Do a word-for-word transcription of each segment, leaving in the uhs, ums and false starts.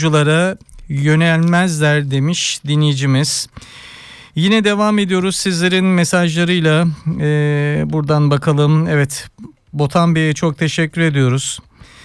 futbolculara yönelmezler demiş dinleyicimiz. Yine devam ediyoruz sizlerin mesajlarıyla. Ee, buradan bakalım. Evet, Botan Bey'e çok teşekkür ediyoruz.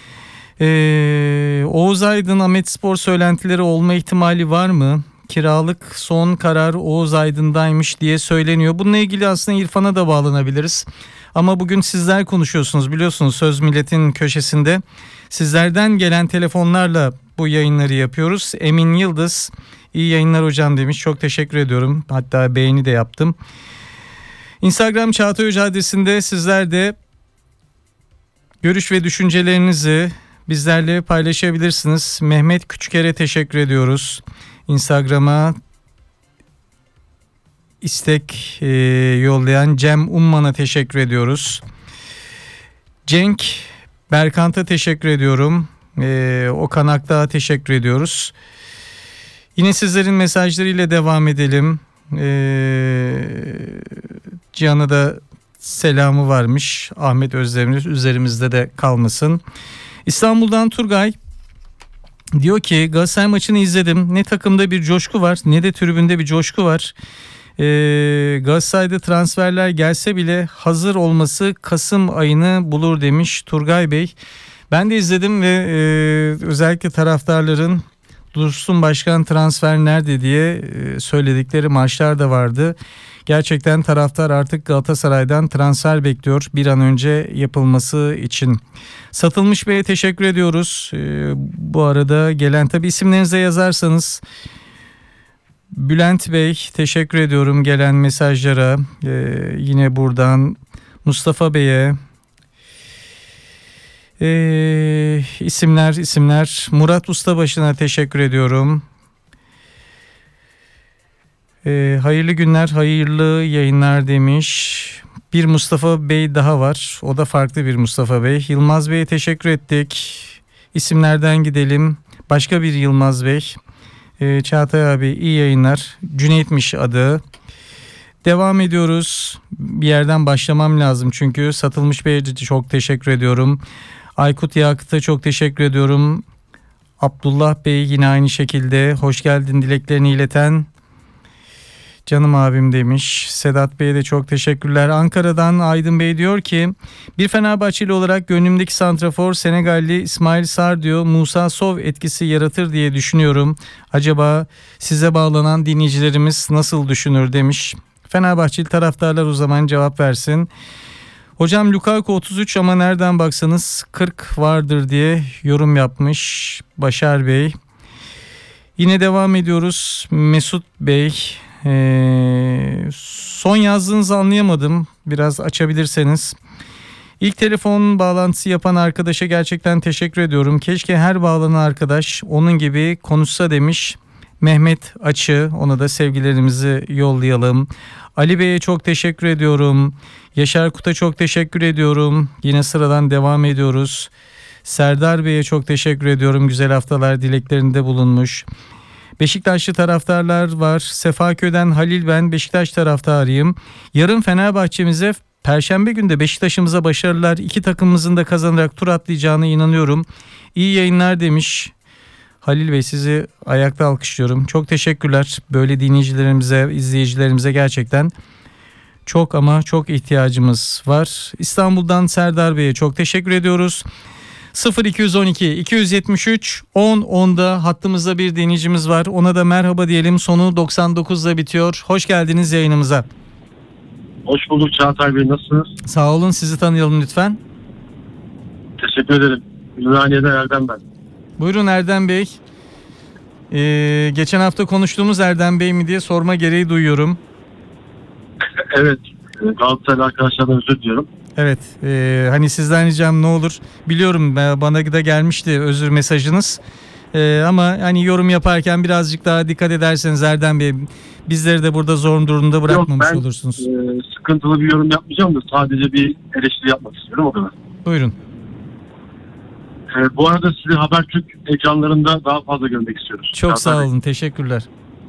Ee, Oğuz Aydın Ahmetspor söylentileri olma ihtimali var mı? Kiralık son karar Oğuz Aydın'daymış diye söyleniyor. Bununla ilgili aslında İrfan'a da bağlanabiliriz. Ama bugün sizler konuşuyorsunuz, biliyorsunuz Söz Millet'in köşesinde. Sizlerden gelen telefonlarla bu yayınları yapıyoruz. Emin Yıldız, iyi yayınlar hocam demiş. Çok teşekkür ediyorum. Hatta beğeni de yaptım. Instagram Çağatay Hoca adresinde sizler de görüş ve düşüncelerinizi bizlerle paylaşabilirsiniz. Mehmet Küçüker'e teşekkür ediyoruz. Instagram'a istek e, yollayan Cem Umman'a teşekkür ediyoruz. Cenk Berkant'a teşekkür ediyorum. E, Okan Akdağ'a teşekkür ediyoruz. Yine sizlerin mesajlarıyla devam edelim. E, Cihan'a da selamı varmış. Ahmet Özdemir'imiz üzerimizde de kalmasın. İstanbul'dan Turgay diyor ki Galatasaray maçını izledim. Ne takımda bir coşku var ne de tribünde bir coşku var. Ee, Galatasaray'da transferler gelse bile hazır olması Kasım ayını bulur demiş Turgay Bey. Ben de izledim ve e, özellikle taraftarların Dursun Başkan transfer nerede diye e, söyledikleri maçlar da vardı. Gerçekten taraftar artık Galatasaray'dan transfer bekliyor bir an önce yapılması için. Satılmış Bey'e teşekkür ediyoruz. Ee, bu arada gelen tabi isimlerinize yazarsanız. Bülent Bey teşekkür ediyorum gelen mesajlara. Ee, yine buradan Mustafa Bey'e. Ee, isimler isimler Murat Ustabaşı'na teşekkür ediyorum. Ee, hayırlı günler, hayırlı yayınlar demiş. Bir Mustafa Bey daha var. O da farklı bir Mustafa Bey. Yılmaz Bey'e teşekkür ettik. İsimlerden gidelim. Başka bir Yılmaz Bey. Ee, Çağatay abi iyi yayınlar. Cüneyt'miş adı. Devam ediyoruz. Bir yerden başlamam lazım çünkü. Satılmış Bey'e çok teşekkür ediyorum. Aykut Yakıt'a çok teşekkür ediyorum. Abdullah Bey yine aynı şekilde. Hoş geldin dileklerini ileten. Canım abim demiş. Sedat Bey'e de çok teşekkürler. Ankara'dan Aydın Bey diyor ki bir Fenerbahçeli olarak gönlümdeki santrafor Senegalli İsmail Sarr diyor. Musa Sov etkisi yaratır diye düşünüyorum. Acaba size bağlanan dinleyicilerimiz nasıl düşünür demiş. Fenerbahçeli taraftarlar o zaman cevap versin. Hocam Lukaku otuz üç ama nereden baksanız kırk vardır diye yorum yapmış Başar Bey. Yine devam ediyoruz. Mesut Bey. Ee, son yazdığınızı anlayamadım. Biraz açabilirseniz. İlk telefon bağlantısı yapan arkadaşa gerçekten teşekkür ediyorum. Keşke her bağlanan arkadaş onun gibi konuşsa demiş Mehmet Açı. Ona da sevgilerimizi yollayalım. Ali Bey'e çok teşekkür ediyorum. Yaşar Kut'a çok teşekkür ediyorum. Yine sıradan devam ediyoruz. Serdar Bey'e çok teşekkür ediyorum. Güzel haftalar dileklerinde bulunmuş. Beşiktaşlı taraftarlar var. Sefaköy'den Halil ben Beşiktaş taraftarıyım. Yarın Fenerbahçe'mize Perşembe günde Beşiktaş'ımıza başarılar. İki takımımızın da kazanarak tur atlayacağına inanıyorum. İyi yayınlar demiş. Halil Bey sizi ayakta alkışlıyorum. Çok teşekkürler. Böyle dinleyicilerimize, izleyicilerimize gerçekten çok ama çok ihtiyacımız var. İstanbul'dan Serdar Bey'e çok teşekkür ediyoruz. sıfır iki on iki iki yetmiş üç on onda hattımızda bir dinleyicimiz var. Ona da merhaba diyelim. Sonu doksan dokuzla bitiyor. Hoş geldiniz yayınımıza. Hoş bulduk Çağatay Bey. Nasılsınız? Sağ olun. Sizi tanıyalım lütfen. Teşekkür ederim. Ümraniye'den Erdem ben. Buyurun Erdem Bey. Ee, geçen hafta konuştuğumuz Erdem Bey mi diye sorma gereği duyuyorum. Evet. Galatasaraylı arkadaşlardan özür diliyorum. Evet. E, hani sizden ricam ne olur. Biliyorum bana da gelmişti özür mesajınız. E, ama hani yorum yaparken birazcık daha dikkat ederseniz Erdem Bey, bizleri de burada zor durumda bırakmamış Yok, ben, olursunuz. E, sıkıntılı bir yorum yapmayacağım da sadece bir eleştiri yapmak istiyorum, o kadar. Buyurun. E, bu arada sizi Habertürk ekranlarında daha fazla görmek istiyoruz. Çok Çağatay sağ Bey. olun. Teşekkürler.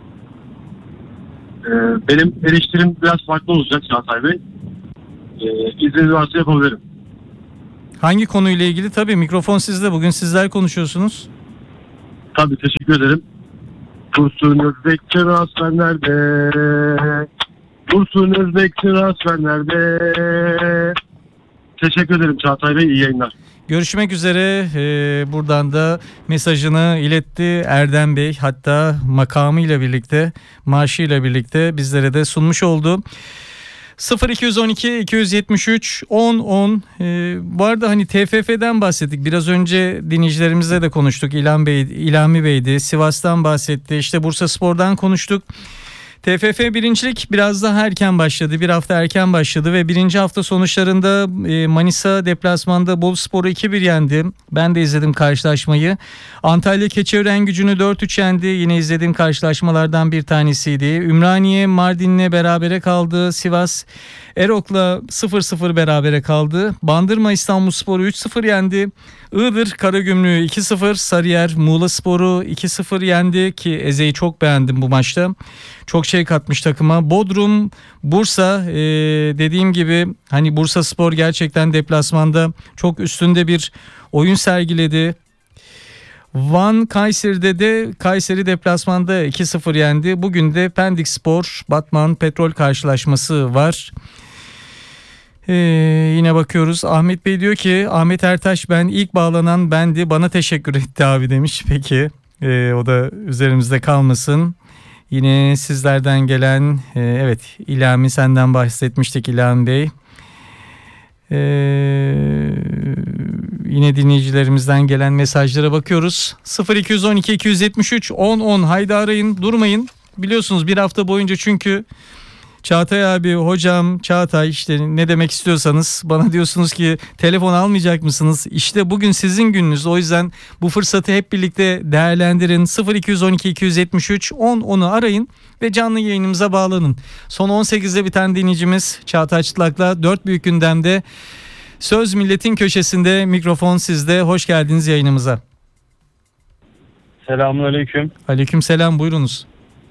E, benim eleştirim biraz farklı olacak Çağatay Bey. E, izniniz varsa yapabilirim. Hangi konuyla ilgili? Tabii mikrofon sizde. Bugün sizler konuşuyorsunuz. Tabii, teşekkür ederim. Dursun Özbek transferlerde. Dursun Özbek transferlerde. Teşekkür ederim Çağatay Bey. İyi yayınlar. Görüşmek üzere. Ee, buradan da mesajını iletti Erdem Bey. Hatta makamıyla birlikte, marşıyla birlikte bizlere de sunmuş oldu. sıfır iki on iki iki yetmiş üç on on. Ee, bu arada hani T F F'den bahsettik. Biraz önce dinleyicilerimizle de konuştuk. İlhan Bey, İlhami Bey'di. Sivas'tan bahsetti. İşte Bursaspor'dan konuştuk. T F F birincilik biraz daha erken başladı. Bir hafta erken başladı ve birinci hafta sonuçlarında Manisa deplasmanda Boluspor'u iki bir yendi. Ben de izledim karşılaşmayı. Antalya Keçiören Gücü'nü dört üç yendi. Yine izlediğim karşılaşmalardan bir tanesiydi. Ümraniye Mardin'le berabere kaldı. Sivas Erok'la sıfır sıfır berabere kaldı. Bandırma İstanbulspor'u üç sıfır yendi. Iğdır Karagümrük'ü iki sıfır, Sarıyer Muğlaspor'u iki sıfır yendi ki Eze'yi çok beğendim bu maçta. Çok şey katmış takıma. Bodrum, Bursa ee, dediğim gibi hani Bursaspor gerçekten deplasmanda çok üstünde bir oyun sergiledi. Van Kayseri'de de Kayseri deplasmanda iki sıfır yendi. Bugün de Pendikspor Batman Petrol karşılaşması var. Ee, yine bakıyoruz. Ahmet Bey diyor ki Ahmet Ertaş ben ilk bağlanan bendi, bana teşekkür etti abi demiş. Peki ee, o da üzerimizde kalmasın. Yine sizlerden gelen e, evet İlhami, senden bahsetmiştik İlhami Bey. Ee, yine dinleyicilerimizden gelen mesajlara bakıyoruz. sıfır iki on iki iki yetmiş üç on on, haydi arayın, durmayın. Biliyorsunuz bir hafta boyunca çünkü Çağatay abi, hocam, Çağatay işte ne demek istiyorsanız bana diyorsunuz ki telefon almayacak mısınız? İşte bugün sizin gününüz. O yüzden bu fırsatı hep birlikte değerlendirin. sıfır iki on iki iki yetmiş üç on onu arayın ve canlı yayınımıza bağlanın. Son on sekizde bir tane dinleyicimiz Çağatay Çıtlak'la dört büyük gündemde. Söz Milletin Köşesi'nde, mikrofon sizde. Hoş geldiniz yayınımıza. Selamünaleyküm. Aleykümselam, buyurunuz.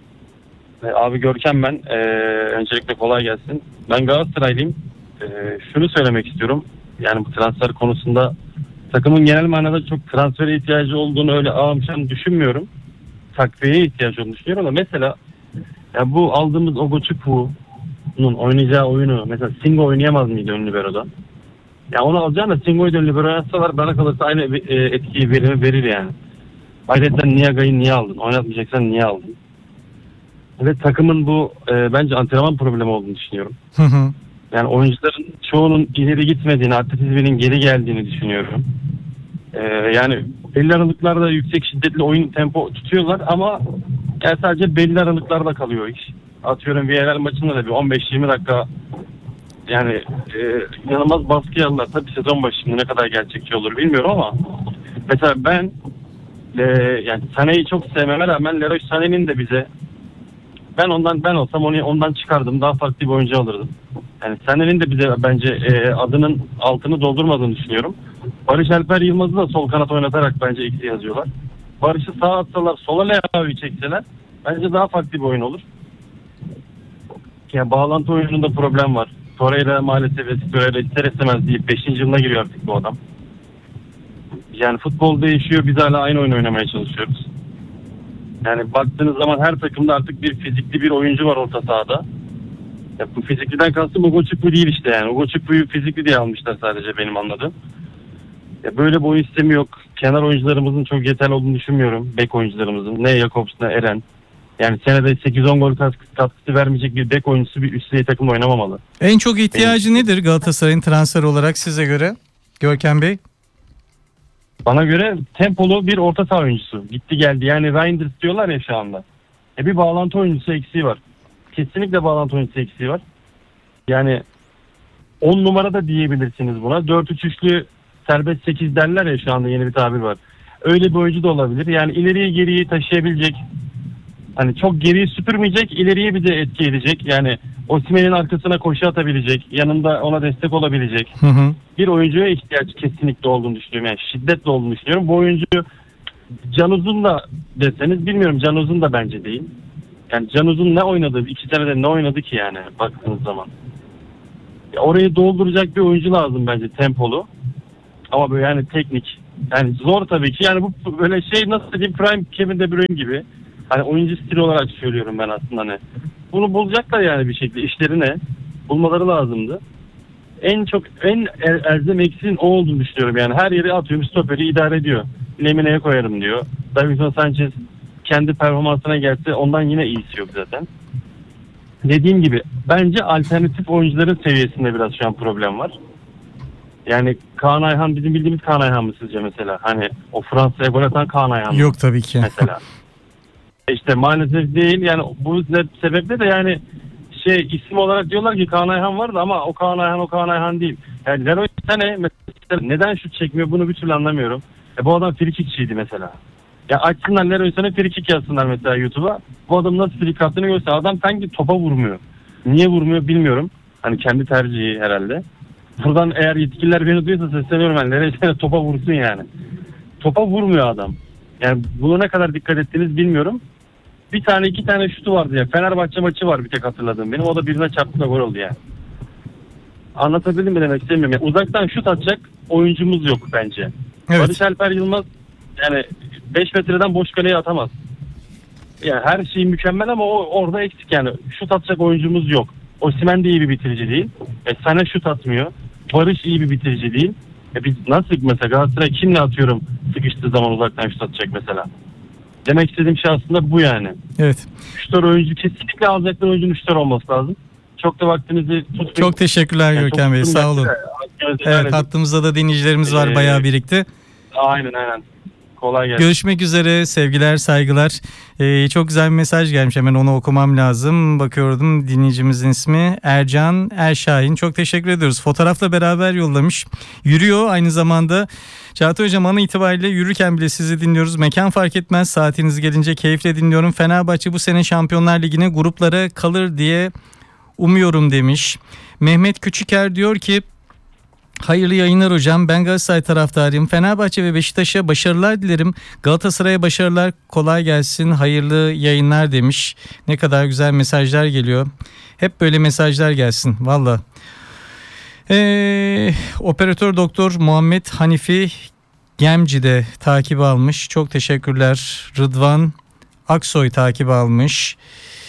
Abi Görkem ben. Ee, öncelikle kolay gelsin. Ben Galatasaraylıyım. Ee, şunu söylemek istiyorum. Yani bu transfer konusunda takımın genel manada çok transfere ihtiyacı olduğunu öyle ağamışan düşünmüyorum. Takviyeye ihtiyacı olduğunu düşünüyorum ama mesela ya bu aldığımız Ogochukwu oynayacağı oyunu mesela Singo oynayamaz mıydı ön libero'da? Ya onu alacağına Singo'yu da ön libero yazsalar bana kalırsa aynı etkiyi verimi verir yani. Ayrıca Niaga'yı niye aldın? Oynatmayacaksan niye aldın? Ve takımın bu e, bence antrenman problemi olduğunu düşünüyorum. Hı hı. Yani oyuncuların çoğunun ileri gitmediğini, atletizminin geri geldiğini düşünüyorum. E, yani belli aralıklarda yüksek şiddetli oyun tempo tutuyorlar ama yani sadece belli aralıklarda kalıyor iş. Atıyorum Villarreal maçında da bir on beş yirmi dakika yani e, inanılmaz baskı aldılar. Tabii sezon başı şimdi ne kadar gerçekçi olur bilmiyorum ama mesela ben e, yani Sané'yi çok sevmeme rağmen Leroy Sané'nin de bize Ben ondan ben olsam onu ondan çıkardım. Daha farklı bir oyuncu alırdım. Yani Sané'nin de bize bence e, adının altını doldurmadığını düşünüyorum. Barış Alper Yılmaz'ı da sol kanat oynatarak bence eksi yazıyorlar. Barış'ı sağa atsalar, sola Leao'yu çekseler bence daha farklı bir oyun olur. Yani bağlantı oyununda problem var. Torreira maalesef Torreira ister istemez deyip beşinci yılına giriyor artık bu adam. Yani futbol değişiyor. Biz hala aynı oyun oynamaya çalışıyoruz. Yani baktığınız zaman her takımda artık bir fizikli bir oyuncu var orta sahada. Ya bu fizikliden kastım Ogochukwu değil işte yani. Ogochukwu fizikli diye almışlar sadece benim anladığım. Ya böyle bir oyun sistemi yok. Kenar oyuncularımızın çok yeterli olduğunu düşünmüyorum. Bek oyuncularımızın. Ne Jakobs ne Eren. Yani senede sekiz on gol katkısı, katkısı vermeyecek bir bek oyuncusu bir üst düzey takım oynamamalı. En çok ihtiyacı Benim... nedir Galatasaray'ın transfer olarak size göre Görkem Bey? Bana göre tempolu bir orta saha oyuncusu. Gitti geldi. Yani Reinders diyorlar ya şu anda. E bir bağlantı oyuncusu eksiği var. Kesinlikle bağlantı oyuncusu eksiği var. Yani on numara da diyebilirsiniz buna. dört üç üçlü serbest sekiz derler ya şu anda, yeni bir tabir var. Öyle bir oyuncu da olabilir. Yani ileriye geriye taşıyabilecek. Hani çok geriye süpürmeyecek, ileriye bir de etki edecek. Yani Osimhen'in arkasına koşu atabilecek, yanında ona destek olabilecek hı hı. bir oyuncuya ihtiyaç kesinlikle olduğunu düşünüyorum. Yani şiddetle olduğunu düşünüyorum. Bu oyuncu Can Uzun da deseniz bilmiyorum. Can Uzun da bence değil. Yani Can Uzun ne oynadı? İki senede ne oynadı ki yani baktığınız zaman? Ya orayı dolduracak bir oyuncu lazım bence, tempolu. Ama böyle yani teknik, Yani zor tabii ki. Yani bu böyle şey, nasıl diyeyim, Prime Kevin De Bruyne gibi. Hani oyuncu stili olarak söylüyorum ben aslında hani. Bunu bulacaklar yani bir şekilde, işlerine bulmaları lazımdı. En çok en er, erzem eksiğin o olduğunu düşünüyorum yani. Her yeri atıyorum, stoperi idare ediyor. Lemine'ye koyarım diyor. Davinson Sanchez kendi performansına gelse ondan yine iyisi yok zaten. Dediğim gibi bence alternatif oyuncuların seviyesinde biraz şu an problem var. Yani Kaan Ayhan bizim bildiğimiz Kaan Ayhan mı sizce mesela? Hani o Fransa'ya gol atan Kaan Ayhan mı? Yok tabii ki. Mesela. İşte maalesef değil yani, bu sebeple de yani şey, isim olarak diyorlar ki Kaan Ayhan vardı ama o Kaan Ayhan o Kaan Ayhan değil. Yani Leroy Sané mesela neden şut çekmiyor, bunu bir türlü anlamıyorum. E bu adam frikikçiydi mesela. Ya açsınlar Leroy Sané frikik yazsınlar mesela YouTube'a. Bu adam nasıl frikik attığını göster. Adam sanki topa vurmuyor. Niye vurmuyor bilmiyorum. Hani kendi tercihi herhalde. Buradan eğer yetkililer beni duyuyorsa sesleniyorum, ben Leroy Sané topa vursun yani. Topa vurmuyor adam. Yani buna ne kadar dikkat ettiğiniz bilmiyorum. Bir tane iki tane şutu vardı ya. Fenerbahçe maçı var bir tek hatırladığım benim. O da birine çarptı da gol oldu yani. Anlatabildim mi demek istemiyorum. Yani uzaktan şut atacak oyuncumuz yok bence. Evet. Barış Alper Yılmaz yani beş metreden boş kaleye atamaz. Yani her şey mükemmel ama o orada eksik yani. Şut atacak oyuncumuz yok. Osimhen de iyi bir bitirici değil. E, Sané şut atmıyor. Barış iyi bir bitirici değil. E, biz nasıl mesela Galatasaray kimle atıyorum sıkıştığı zaman uzaktan şut atacak mesela. Demek istediğim şey aslında bu yani. Evet. Şutör oyuncu, kesinlikle alacakları oyuncunun şutör olması lazım. Çok da vaktinizi tutmayın. Çok teşekkürler Yani Görkem Bey, sağ olun. Evet, hattımızda da dinleyicilerimiz var, Ee, bayağı birikti. Aynen aynen. Kolay gelsin. Görüşmek üzere, sevgiler, saygılar. Ee, çok güzel bir mesaj gelmiş, hemen onu okumam lazım. Bakıyordum, dinleyicimizin ismi Ercan Erşahin. Çok teşekkür ediyoruz. Fotoğrafla beraber yollamış. Yürüyor aynı zamanda. Çağatay Hocam, an itibariyle yürürken bile sizi dinliyoruz. Mekan fark etmez, saatiniz gelince keyifle dinliyorum. Fenerbahçe bu sene Şampiyonlar Ligi'ne gruplara kalır diye umuyorum demiş. Mehmet Küçüker diyor ki, hayırlı yayınlar hocam. Ben Galatasaray taraftarıyım. Fenerbahçe ve Beşiktaş'a başarılar dilerim. Galatasaray'a başarılar, kolay gelsin, hayırlı yayınlar demiş. Ne kadar güzel mesajlar geliyor. Hep böyle mesajlar gelsin valla. Ee, operatör doktor Muhammed Hanifi Gemci de takip almış. Çok teşekkürler. Rıdvan Aksoy takip almış.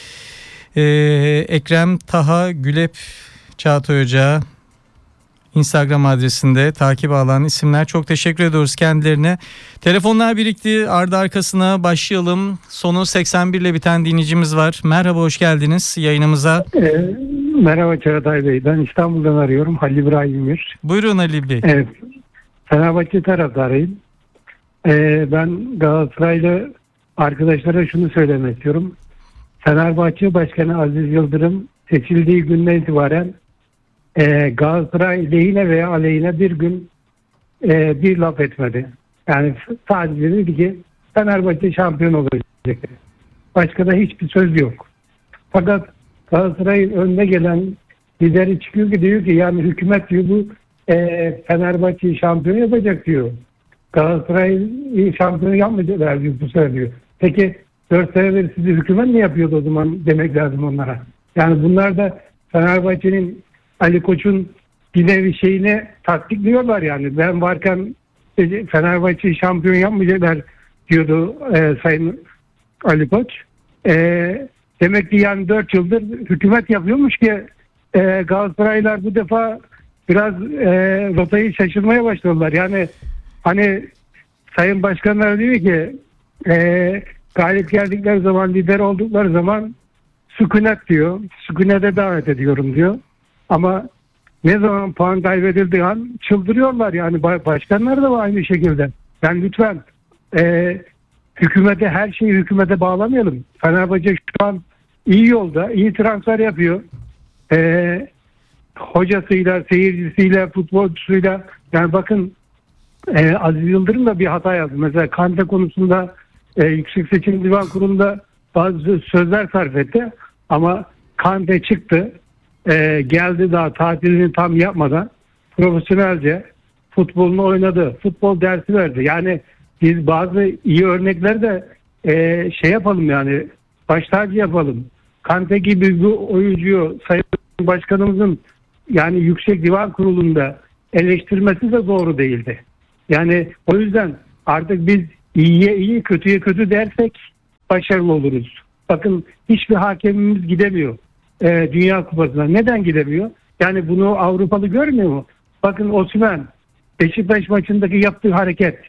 Ee, Ekrem Taha Gülep Çağatay Hoca Instagram adresinde takip alan isimler. Çok teşekkür ediyoruz kendilerine. Telefonlar birikti. Ardı arkasına başlayalım. Sonu seksen bir ile biten dinleyicimiz var. Merhaba, hoş geldiniz yayınımıza. E, merhaba Çağatay Bey. Ben İstanbul'dan arıyorum. Halil İbrahim Ümür. Buyurun Ali Bey. Evet. Fenerbahçe taraftarıyım. E, ben Galatasaraylı arkadaşlara şunu söylemek istiyorum. Fenerbahçe Başkanı Aziz Yıldırım seçildiği günden itibaren e, Galatasaray lehine veya aleyhine bir gün e, bir laf etmedi. Yani sadece dedi ki Fenerbahçe şampiyon olacak. Başka da hiçbir söz yok. Fakat Galatasaray'ın önüne gelen lideri çıkıyor ki diyor ki yani hükümet diyor bu e, Fenerbahçe'yi şampiyon yapacak diyor. Galatasaray'ı şampiyon yapmayacaklar diyor bu sefer diyor. Peki dört senedir sizi hükümet mi yapıyordu o zaman demek lazım onlara. Yani bunlar da Fenerbahçe'nin Ali Koç'un bir nevi şeyini tasdikliyorlar yani. Ben varken e, Fenerbahçe'yi şampiyon yapmayacaklar diyordu e, Sayın Ali Koç. E, demek ki yani dört yıldır hükümet yapıyormuş ki e, Galatasaraylılar bu defa biraz e, rotayı şaşırmaya başladılar. Yani hani Sayın Başkanlar diyor ki e, galip geldikleri zaman, lider oldukları zaman sükunet diyor. Sükunete davet ediyorum diyor. Ama ne zaman puan kaybedildiği an çıldırıyorlar yani. Başkanlar da aynı şekilde. Yani lütfen e, hükümete, her şeyi hükümete bağlamayalım. Fenerbahçe şu an iyi yolda, iyi transfer yapıyor. E, hocasıyla, seyircisiyle, futbolcusuyla. Yani bakın e, Aziz Yıldırım da bir hata yaptı. Mesela Kante konusunda e, Yüksek Seçim Divan Kurulu'nda bazı sözler sarf etti. Ama Kante çıktı. E, geldi daha tatilini tam yapmadan profesyonelce futbolunu oynadı. Futbol dersi verdi. Yani biz bazı iyi örnekleri de e, şey yapalım yani baş tacı yapalım. Kante gibi bir oyuncuyu Sayın Başkanımızın yani Yüksek Divan Kurulu'nda eleştirmesi de doğru değildi. Yani o yüzden artık biz iyiye iyi, kötüye kötü dersek başarılı oluruz. Bakın hiçbir hakemimiz gidemiyor e, Dünya Kupası'na. Neden gidemiyor? Yani bunu Avrupalı görmüyor mu? Bakın Osimhen Beşiktaş maçındaki yaptığı hareket,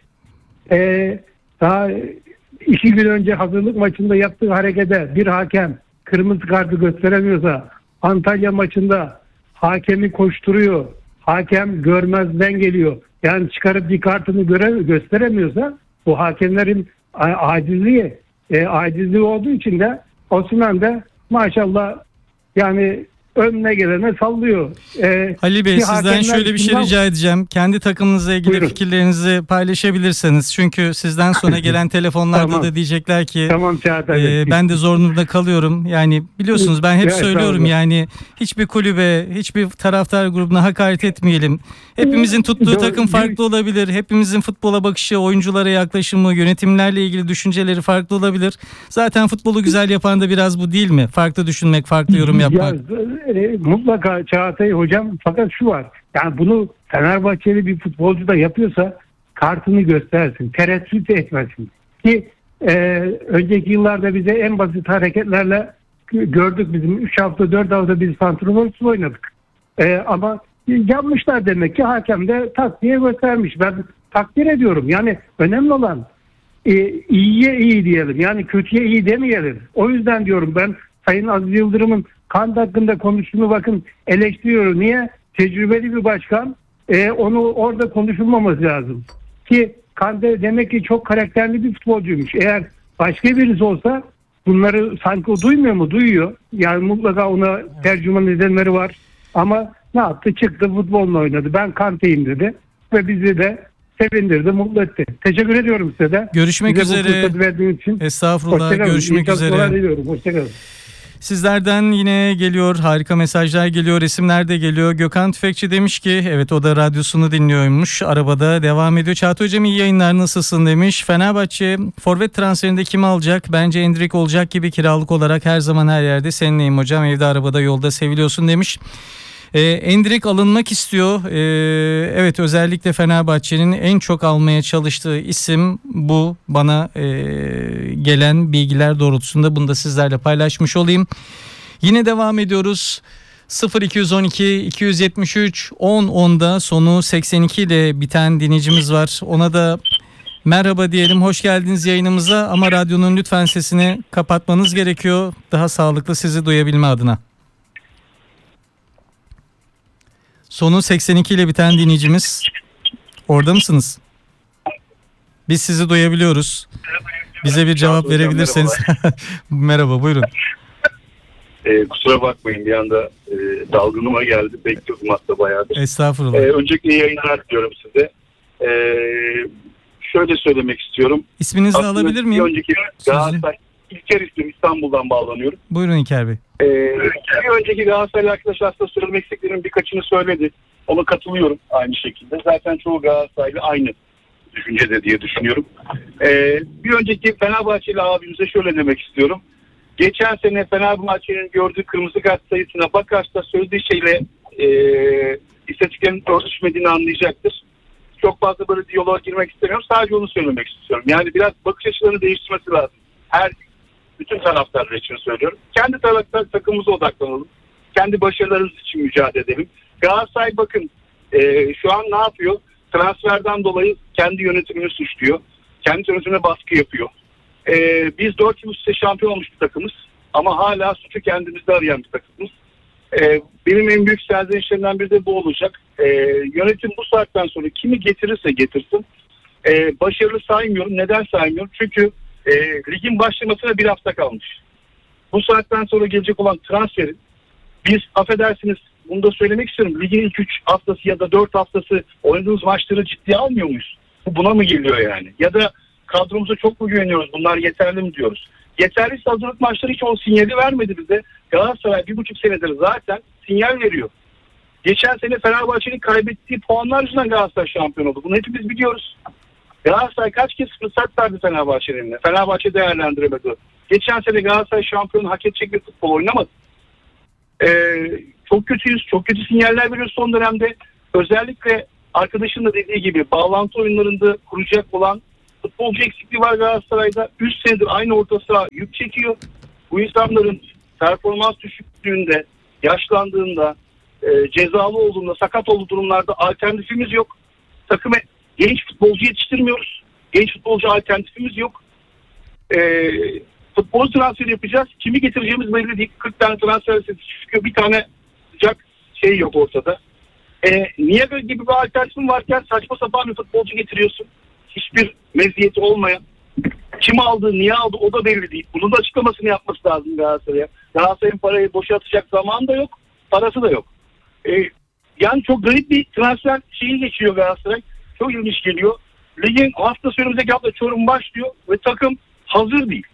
e, daha iki gün önce hazırlık maçında yaptığı harekete bir hakem kırmızı kartı gösteremiyorsa, Antalya maçında hakemi koşturuyor, hakem görmezden geliyor. Yani çıkarıp bir kartını göre, gösteremiyorsa bu hakemlerin acizliği, e, acizliği olduğu için de Osimhen de maşallah yani önüne gelene sallıyor. Ee, Ali Bey, sizden şöyle bir şey içinden... rica edeceğim. Kendi takımınızla ilgili Buyurun. fikirlerinizi paylaşabilirsiniz. Çünkü sizden sonra gelen telefonlarda Tamam. da diyecekler ki Tamam Çağatay. e, ben de zor durumda kalıyorum. Yani biliyorsunuz ben hep Evet, söylüyorum tamam. yani hiçbir kulübe, hiçbir taraftar grubuna hakaret etmeyelim. Hepimizin tuttuğu Doğru. takım farklı olabilir. Hepimizin futbola bakışı, oyunculara yaklaşımı, yönetimlerle ilgili düşünceleri farklı olabilir. Zaten futbolu güzel yapan da biraz bu değil mi? Farklı düşünmek, farklı yorum yapmak. Ya, e, mutlaka Çağatay hocam, fakat şu var. Yani bunu Fenerbahçeli bir futbolcu da yapıyorsa kartını göstersin. Tereddüt etmesin. Ki e, önceki yıllarda bize en basit hareketlerle gördük, bizim üç hafta dört hafta biz santraforsuz oynadık. E, ama yapmışlar demek ki, hakem de taktiğe göstermiş. Ben takdir ediyorum. Yani önemli olan e, iyiye iyi diyelim. Yani kötüye iyi demeyelim. O yüzden diyorum ben Sayın Aziz Yıldırım'ın Kant hakkında konuştuğunu bakın eleştiriyorum. Niye? Tecrübeli bir başkan, e, onu orada konuşulmaması lazım. Ki Kant demek ki çok karakterli bir futbolcuymuş. Eğer başka birisi olsa bunları sanki o duymuyor mu? Duyuyor. Yani mutlaka ona tercüman edenleri var. Ama ne yaptı? Çıktı futbolla oynadı. Ben Kant'eyim dedi. Ve bizi de sevindirdi, mutlu etti. Teşekkür ediyorum size de. Görüşmek Bize bu üzere. fırsatı verdiğiniz için. Estağfurullah. Hoşçakalın. Görüşmek İyi çalışmalar üzere. diliyorum. Hoşçakalın. Sizlerden yine geliyor, harika mesajlar geliyor, resimler de geliyor. Gökhan Tüfekçi demiş ki evet, o da radyosunu dinliyormuş, arabada devam ediyor. Çağatay Hocam iyi yayınlar, nasılsın demiş. Fenerbahçe forvet transferinde kimi alacak? Bence Endrick olacak gibi, kiralık olarak her zaman her yerde seninleyim hocam, evde arabada yolda seviliyorsun demiş. Ee, Endrick alınmak istiyor. Ee, evet, özellikle Fenerbahçe'nin en çok almaya çalıştığı isim bu. Bana e, gelen bilgiler doğrultusunda bunu da sizlerle paylaşmış olayım. Yine devam ediyoruz. sıfır iki on iki iki yetmiş üç on onda sonu seksen iki ile biten dinleyicimiz var. Ona da merhaba diyelim, hoş geldiniz yayınımıza, ama radyonun lütfen sesini kapatmanız gerekiyor. Daha sağlıklı sizi duyabilme adına. Sonu seksen iki ile biten dinleyicimiz. Orada mısınız? Biz sizi duyabiliyoruz. Bize bir cevap Hocam, verebilirseniz. Merhaba, buyurun. Ee, kusura bakmayın, bir anda e, dalgınıma geldi. Bekliyordum hatta bayağıdır. Estağfurullah. Ee, öncelikle iyi yayınlar diliyorum size. Ee, şöyle söylemek istiyorum. İsminizi de Aslında alabilir miyim? Bir önceki Galatasaray, İlker ismim, İstanbul'dan bağlanıyorum. Buyurun İlker Bey. Ee, bir önceki Galatasaraylı arkadaş aslında söylemek istediklerinin birkaçını söyledi. Ona katılıyorum aynı şekilde. Zaten çoğu Galatasaraylı aynı düşüncede diye düşünüyorum. Ee, bir önceki Fenerbahçeli abimize şöyle demek istiyorum. Geçen sene Fenerbahçe'nin gördüğü kırmızı kart sayısına bakarsa söylediği şeyle e, istatistiklerin örtüşmediğini anlayacaktır. Çok fazla böyle diyaloğa girmek istemiyorum. Sadece onu söylemek istiyorum. Yani biraz bakış açılarını değiştirmesi lazım. Her bütün taraftarlar için söylüyorum. Kendi taraftar takımımıza odaklanalım. Kendi başarılarımız için mücadele edelim. Galatasaray bakın e, şu an ne yapıyor? Transferden dolayı kendi yönetimini suçluyor. Kendi yönetimine baskı yapıyor. Ee, biz dört yıl üstte şampiyon olmuş bir takımız. Ama hala suçu kendimizde arayan bir takımız. Ee, benim en büyük serzenişlerimden biri de bu olacak. Ee, yönetim bu saatten sonra kimi getirirse getirsin. Ee, başarılı saymıyorum. Neden saymıyorum? Çünkü e, ligin başlamasına bir hafta kalmış. Bu saatten sonra gelecek olan transferin biz, affedersiniz, bunu da söylemek istiyorum. Ligin ilk üç haftası ya da dört haftası oynadığımız maçları ciddiye almıyor muyuz? Bu buna mı geliyor yani? Ya da kadromuza çok mu güveniyoruz? Bunlar yeterli mi diyoruz? Yeterli hazırlık maçları hiç o sinyali vermedi bize. Galatasaray bir buçuk senedir zaten sinyal veriyor. Geçen sene Fenerbahçe'nin kaybettiği puanlar yüzünden Galatasaray şampiyon oldu. Bunu hepimiz biliyoruz. Galatasaray kaç kez fırsat verdi Fenerbahçe'nin? Fenerbahçe değerlendiremedi. Geçen sene Galatasaray şampiyonu hak edecek bir futbol oynamadı. Ee, çok kötüyüz. Çok kötü sinyaller veriyoruz son dönemde. Özellikle arkadaşın da dediği gibi bağlantı oyunlarında kuracak olan futbolcu eksikliği var Galatasaray'da. üç senedir aynı orta saha yük çekiyor. Bu insanların performans düşüklüğünde, yaşlandığında, e, cezalı olduğunda, sakat olduğu durumlarda alternatifimiz yok. Takıma genç futbolcu yetiştirmiyoruz. Genç futbolcu alternatifimiz yok. E, futbol transferi yapacağız. Kimi getireceğimiz belli değil. kırk tane transfer listesi çıkıyor. Bir tane sıcak şey yok ortada. E, niye böyle gibi bir alternatifin varken saçma sapan bir futbolcu getiriyorsun? Hiçbir meziyeti olmayan. Kim aldı, niye aldı o da belli değil. Bunun da açıklamasını yapması lazım Galatasaray'a. Galatasaray'ın parayı boşa atacak zamanı da yok, parası da yok. E, yani çok garip bir transfer şeyi geçiyor Galatasaray. Çok ilginç geliyor. Ligin hafta önümüzdeki hafta Çorum başlıyor ve takım hazır değil.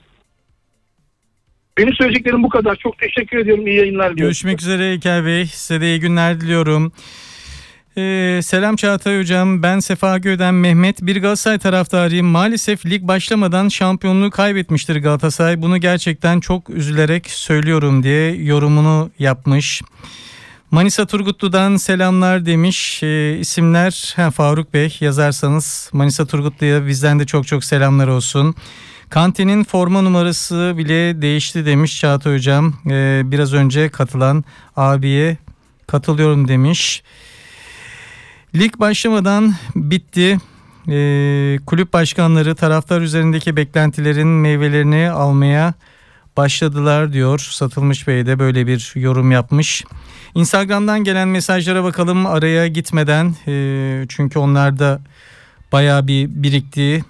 Benim söyleyeceklerim bu kadar. Çok teşekkür ediyorum. İyi yayınlar diliyorum. Görüşmek üzere İlker Bey. Size de iyi günler diliyorum. Ee, selam Çağatay Hocam. Ben Sefaköy'den Mehmet. Bir Galatasaray taraftarıyım. Maalesef lig başlamadan şampiyonluğu kaybetmiştir Galatasaray. Bunu gerçekten çok üzülerek söylüyorum diye yorumunu yapmış. Manisa Turgutlu'dan selamlar demiş. Ee, isimler ha, Faruk Bey yazarsanız Manisa Turgutlu'ya bizden de çok çok selamlar olsun. Kantinin forma numarası bile değişti demiş Çağatay Hocam. Ee, biraz önce katılan abiye katılıyorum demiş. Lig başlamadan bitti. Ee, kulüp başkanları taraftar üzerindeki beklentilerin meyvelerini almaya başladılar diyor. Satılmış Bey de böyle bir yorum yapmış. Instagram'dan gelen mesajlara bakalım araya gitmeden. Ee, çünkü onlar da bayağı bir birikti.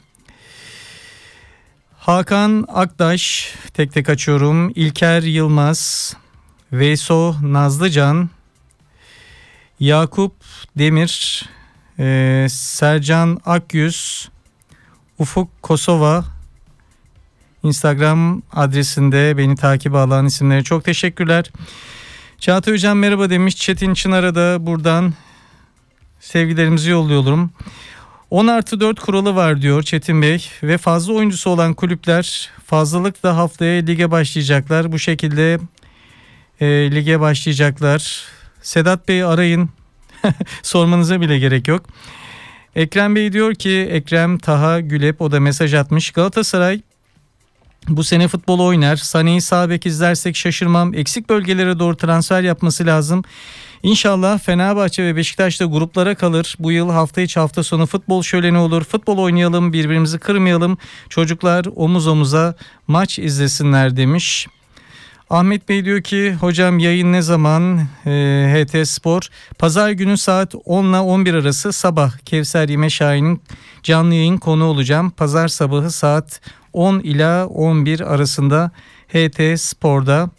Hakan Aktaş, tek tek açıyorum. İlker Yılmaz, Veyso Nazlıcan, Yakup Demir, e, Sercan Akyüz, Ufuk Kosova Instagram adresinde beni takip alan isimlere çok teşekkürler. Çağatay Hocam merhaba demiş. Çetin Çınar'a da buradan sevgilerimizi yolluyorum. on artı dört kuralı var diyor Çetin Bey ve fazla oyuncusu olan kulüpler fazlalıkla haftaya lige başlayacaklar. Bu şekilde e, lige başlayacaklar. Sedat Bey arayın. Sormanıza bile gerek yok. Ekrem Bey diyor ki Ekrem Taha Gülep o da mesaj atmış. Galatasaray bu sene futbol oynar. Sané'yi sağ bek izlersek şaşırmam. Eksik bölgelere doğru transfer yapması lazım. İnşallah Fenerbahçe ve Beşiktaş da gruplara kalır. Bu yıl hafta içi hafta sonu futbol şöleni olur. Futbol oynayalım, birbirimizi kırmayalım. Çocuklar omuz omuza maç izlesinler demiş. Ahmet Bey diyor ki hocam yayın ne zaman? e, H T Spor pazar günü saat on ile on bir arası sabah Kevser Yime Şahin'in canlı yayın konu olacağım. Pazar sabahı saat on ila on bir arasında H T Spor'da.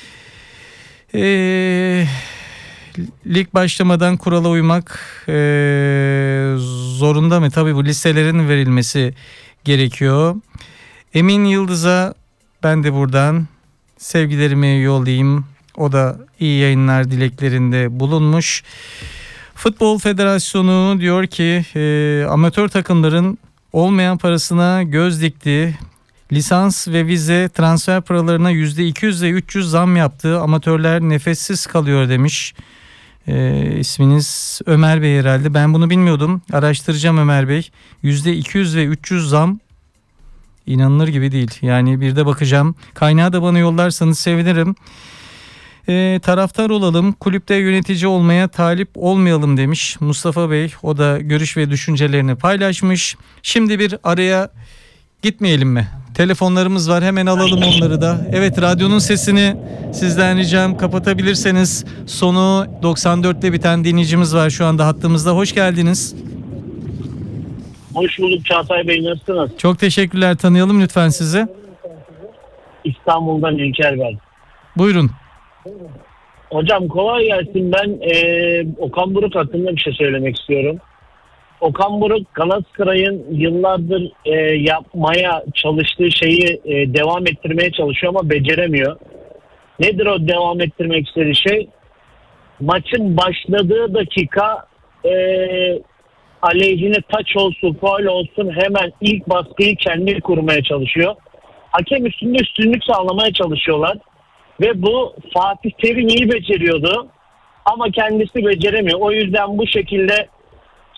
Eee Lig başlamadan kurala uymak e, zorunda mı? Tabii bu listelerin verilmesi gerekiyor. Emin Yıldız'a ben de buradan sevgilerimi yollayayım. O da iyi yayınlar dileklerinde bulunmuş. Futbol Federasyonu diyor ki e, amatör takımların olmayan parasına göz dikti. Lisans ve vize transfer paralarına yüzde iki yüz ile üç yüz zam yaptı. Amatörler nefessiz kalıyor demiş. E, isminiz Ömer Bey herhalde. Ben bunu bilmiyordum. Araştıracağım Ömer Bey. yüzde iki yüz ve üç yüz zam inanılır gibi değil. Yani bir de bakacağım. Kaynağı da bana yollarsanız sevinirim. E, taraftar olalım. Kulüpte yönetici olmaya talip olmayalım demiş Mustafa Bey. O da görüş ve düşüncelerini paylaşmış. Şimdi bir araya gitmeyelim mi? Telefonlarımız var, hemen alalım onları da. Evet, radyonun sesini sizden ricam kapatabilirseniz. Sonu doksan dörtte biten dinleyicimiz var şu anda hattımızda. Hoş geldiniz. Hoş bulduk Çağatay Bey, nasılsınız? Çok teşekkürler, tanıyalım lütfen sizi. İstanbul'dan İlker ben. Buyurun. Hocam kolay gelsin. Ben e, Okan Buruk hakkında bir şey söylemek istiyorum. Okan Buruk Galatasaray'ın yıllardır e, yapmaya çalıştığı şeyi e, devam ettirmeye çalışıyor ama beceremiyor. Nedir o devam ettirmek istediği şey? Maçın başladığı dakika e, aleyhine taç olsun, faul olsun hemen ilk baskıyı kendi kurmaya çalışıyor. Hakem üstünde üstünlük sağlamaya çalışıyorlar. Ve bu Fatih Terim iyi beceriyordu ama kendisi beceremiyor. O yüzden bu şekilde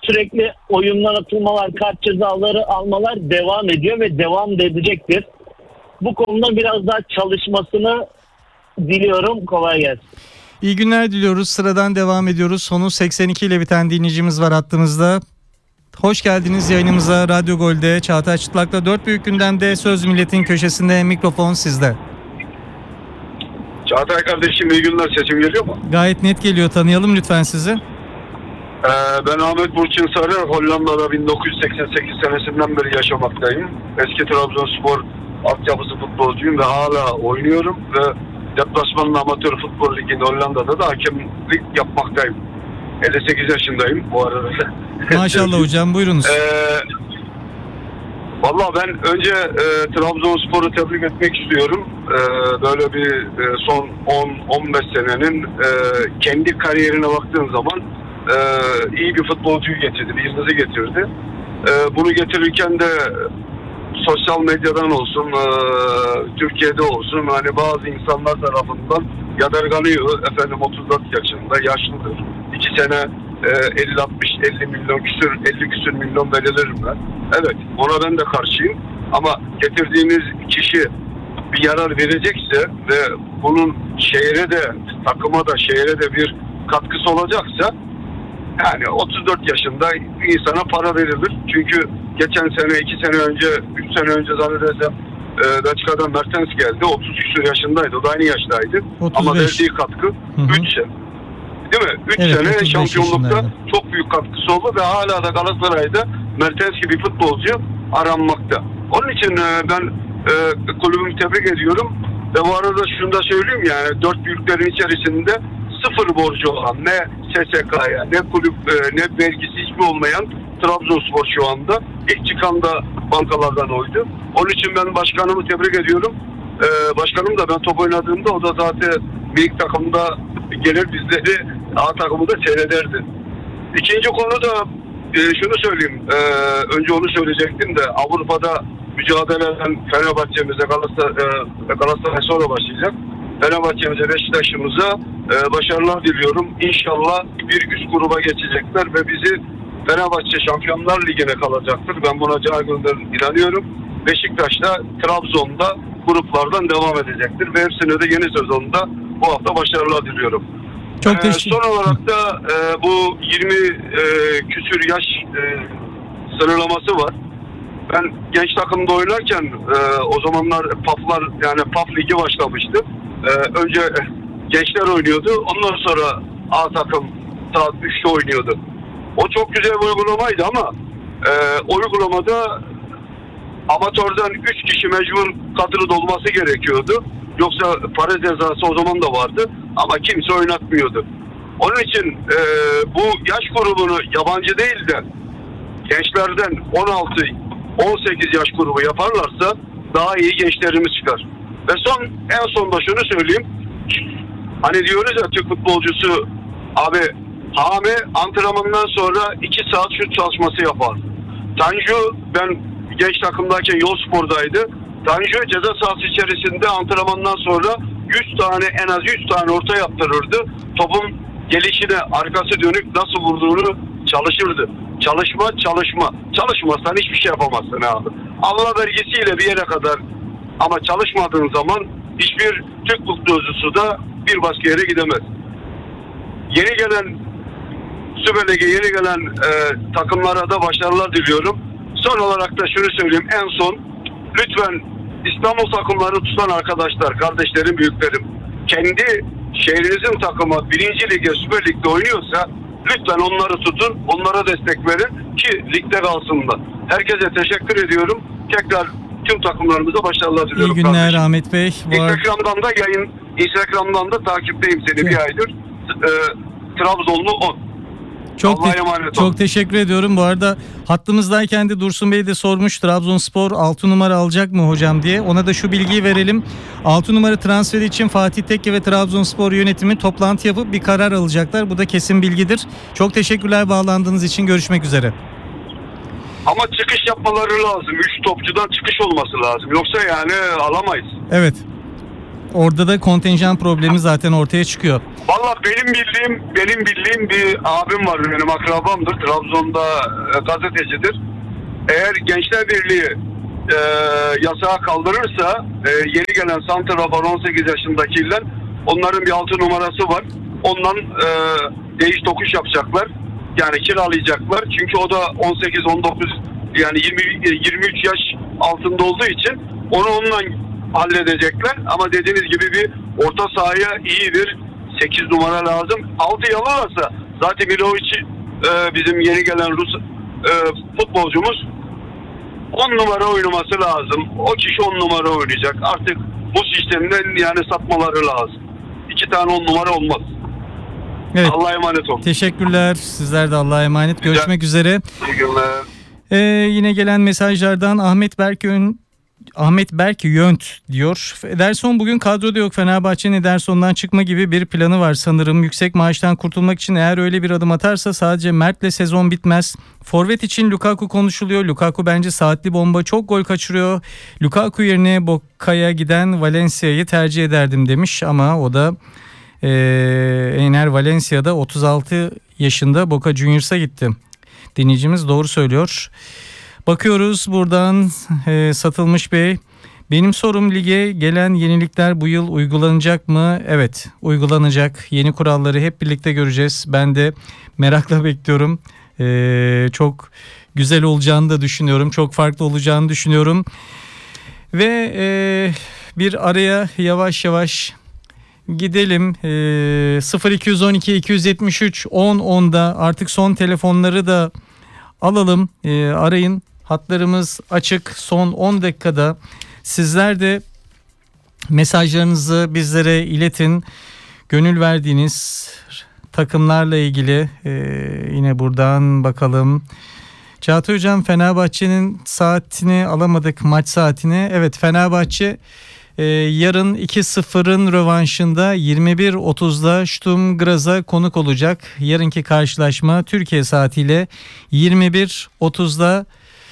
sürekli oyundan atılmalar, kart cezaları almalar devam ediyor ve devam da edecektir. Bu konuda biraz daha çalışmasını diliyorum. Kolay gelsin. İyi günler diliyoruz. Sıradan devam ediyoruz. Sonu seksen iki ile biten dinleyicimiz var hattımızda. Hoş geldiniz yayınımıza. Radyo Gol'de Çağatay Çıtlak'la dört büyük gündemde Söz Milletin köşesinde, mikrofon sizde. Çağatay kardeşim iyi günler, sesim geliyor mu? Gayet net geliyor. Tanıyalım lütfen sizi. Ee, ben Ahmet Burçin Sarı, Hollanda'da bin dokuz yüz seksen sekiz senesinden beri yaşamaktayım. Eski Trabzonspor altyapısı futbolcuyum ve hala oynuyorum ve deplasmanlı amatör futbol liginde Hollanda'da da hakemlik yapmaktayım. elli sekiz yaşındayım bu arada. Maşallah hocam, buyurunuz. Ee, Valla ben önce e, Trabzonspor'u tebrik etmek istiyorum. E, böyle bir e, son on on beş senenin e, kendi kariyerine baktığın zaman e, iyi bir futbolcuyu getirdi, bir yıldızı getirdi. E, bunu getirirken de sosyal medyadan olsun, e, Türkiye'de olsun, hani bazı insanlar tarafından yadırganıyor. Efendim otuz dört yaşında, yaşlıdır. iki sene e, elli altmış elli milyon küsür, elli küsür milyon verilir mi? Evet, ona ben de karşıyım. Ama getirdiğiniz kişi bir yarar verecekse ve bunun şehre de, takıma da, şehre de bir katkısı olacaksa, yani otuz dört yaşında bir insana para verilir. Çünkü geçen sene, iki sene önce, üç sene önce zannedersem e, Belçika'dan Mertens geldi. otuz küsur yaşındaydı. O da aynı yaştaydı. otuz beş. Ama verdiği katkı üç sene. Değil mi? üç Evet, sene şampiyonlukta yaşındaydı. çok büyük katkısı oldu ve hala da Galatasaray'da Mertens gibi futbolcu aranmakta. Onun için e, ben e, kulübümü tebrik ediyorum. Ve bu arada şunu da söyleyeyim, yani dört büyüklerin içerisinde sıfır borcu olan, ne S S K'ya, ne kulüp, e, ne vergisi hiçbir olmayan Trabzonspor şu anda. İlk çıkan da bankalardan oydu. Onun için ben başkanımı tebrik ediyorum. E, başkanım da ben top oynadığımda o da zaten büyük takımda gelir bizleri A takımı da seyrederdi. İkinci konu da e, şunu söyleyeyim. E, önce onu söyleyecektim de Avrupa'da mücadele eden Fenerbahçe'mize, Galatasaray, e, Galatasaray sonra başlayacak. Fenerbahçe'mize, Beşiktaş'ımıza e, başarılar diliyorum. İnşallah bir üst gruba geçecekler ve bizi Fenerbahçe Şampiyonlar Ligi'ne kalacaktır. Ben buna canı inanıyorum. Beşiktaş da Trabzon'da gruplardan devam edecektir ve hepsine de yeni sezonda bu hafta başarılar diliyorum. Çok Ee, teşekkür son olarak da e, bu yirmi e, küsür yaş e, sınırlaması var. Ben genç takımda oynarken e, o zamanlar PAF'lar, yani PAF Ligi başlamıştı. E, önce gençler oynuyordu. Ondan sonra A takım saat üçte oynuyordu. O çok güzel bir uygulamaydı ama e, o uygulamada amatörden üç kişi mecbur kadroda olması gerekiyordu. Yoksa para cezası o zaman da vardı ama kimse oynatmıyordu. Onun için e, bu yaş grubunu yabancı değil de gençlerden on altı on sekiz yaş grubu yaparlarsa daha iyi gençlerimiz çıkar. Ve son en sonda şunu söyleyeyim. Hani diyoruz ya, Türk futbolcusu abi Hami antrenmandan sonra iki saat şut çalışması yapar. Tanju, ben genç takımdayken Yolspor'daydı. Tanju ceza sahası içerisinde antrenmandan sonra yüz tane, en az yüz tane orta yaptırırdı. Topun gelişine, arkası dönük nasıl vurduğunu çalışırdı. Çalışma, çalışma. Çalışmazsan hiçbir şey yapamazsın abi. Allah vergisiyle bir yere kadar, ama çalışmadığın zaman hiçbir Türk futbolcusu da bir başka yere gidemez. Yeni gelen Süper Lig'e yeni gelen e, takımlara da başarılar diliyorum. Son olarak da şunu söyleyeyim en son. Lütfen İstanbul takımları tutan arkadaşlar, kardeşlerim, büyüklerim, kendi şehrinizin takımı birinci Lig'e, Süper Lig'de oynuyorsa lütfen onları tutun, onlara destek verin ki ligde kalsınlar. Herkese teşekkür ediyorum. Tekrar tüm takımlarımıza başarılar diliyorum. İyi günler kardeşim. Ahmet Bey. Bu ar- Instagram'dan da yayın, Instagram'dan da takipteyim seni bir aydır. Ee, Trabzonlu on. Çok, Allah'a te- emanet çok olun. teşekkür ediyorum. Bu arada hattımızdayken de Dursun Bey de sormuş, Trabzonspor altı numara alacak mı hocam diye. Ona da şu bilgiyi verelim. altı numara transferi için Fatih Tekke ve Trabzonspor yönetimi toplantı yapıp bir karar alacaklar. Bu da kesin bilgidir. Çok teşekkürler bağlandığınız için. Görüşmek üzere. Ama çıkış yapmaları lazım. Üç topçudan çıkış olması lazım. Yoksa yani alamayız. Evet. orada da kontenjan problemi zaten ortaya çıkıyor. Valla benim bildiğim benim bildiğim bir abim var, benim akrabamdır. Trabzon'da e, gazetecidir. Eğer Gençler Birliği e, yasağı kaldırırsa e, yeni gelen santrafor on sekiz yaşındakiler, onların bir altı numarası var. Ondan e, değiş tokuş yapacaklar. Yani kiralayacaklar. Çünkü o da on sekiz on dokuz yani yirmi yirmi üç yaş altında olduğu için onu onunla halledecekler. Ama dediğiniz gibi bir orta sahaya iyi bir sekiz numara lazım. altı yalarsa zaten Milovic e, bizim yeni gelen Rus e, futbolcumuz on numara oynaması lazım. O kişi on numara oynayacak. Artık bu sistemden yani satmaları lazım. İki tane on numara olmaz. Evet. Allah'a emanet olun. Teşekkürler. Sizler de Allah'a emanet. Güzel. Görüşmek üzere. İyi günler. Ee, yine gelen mesajlardan Ahmet Berkön Ahmet Berk Yönt diyor. Ederson bugün kadroda yok. Fenerbahçe'nin Ederson'dan çıkma gibi bir planı var sanırım. Yüksek maaştan kurtulmak için eğer öyle bir adım atarsa sadece Mert'le sezon bitmez. Forvet için Lukaku konuşuluyor. Lukaku bence saatli bomba, çok gol kaçırıyor. Lukaku yerine Boca'ya giden Valencia'yı tercih ederdim demiş ama o da e, Ener Valencia'da otuz altı yaşında Boca Juniors'a gitti. Dinleyicimiz doğru söylüyor. Bakıyoruz buradan e, Satılmış Bey. Benim sorum, lige gelen yenilikler bu yıl uygulanacak mı? Evet, uygulanacak. Yeni kuralları hep birlikte göreceğiz. Ben de merakla bekliyorum. E, çok güzel olacağını da düşünüyorum. Çok farklı olacağını düşünüyorum. Ve e, bir araya yavaş yavaş gidelim. E, sıfır iki on iki iki yetmiş üç on onda artık son telefonları da alalım. E, arayın. Hatlarımız açık. Son on dakikada sizler de mesajlarınızı bizlere iletin. Gönül verdiğiniz takımlarla ilgili e, yine buradan bakalım. Çağatay Hocam, Fenerbahçe'nin saatini alamadık, maç saatini. Evet, Fenerbahçe e, yarın iki sıfırın rövanşında yirmi bir otuzda Sturm Graz'a konuk olacak. Yarınki karşılaşma Türkiye saatiyle yirmi bir otuzda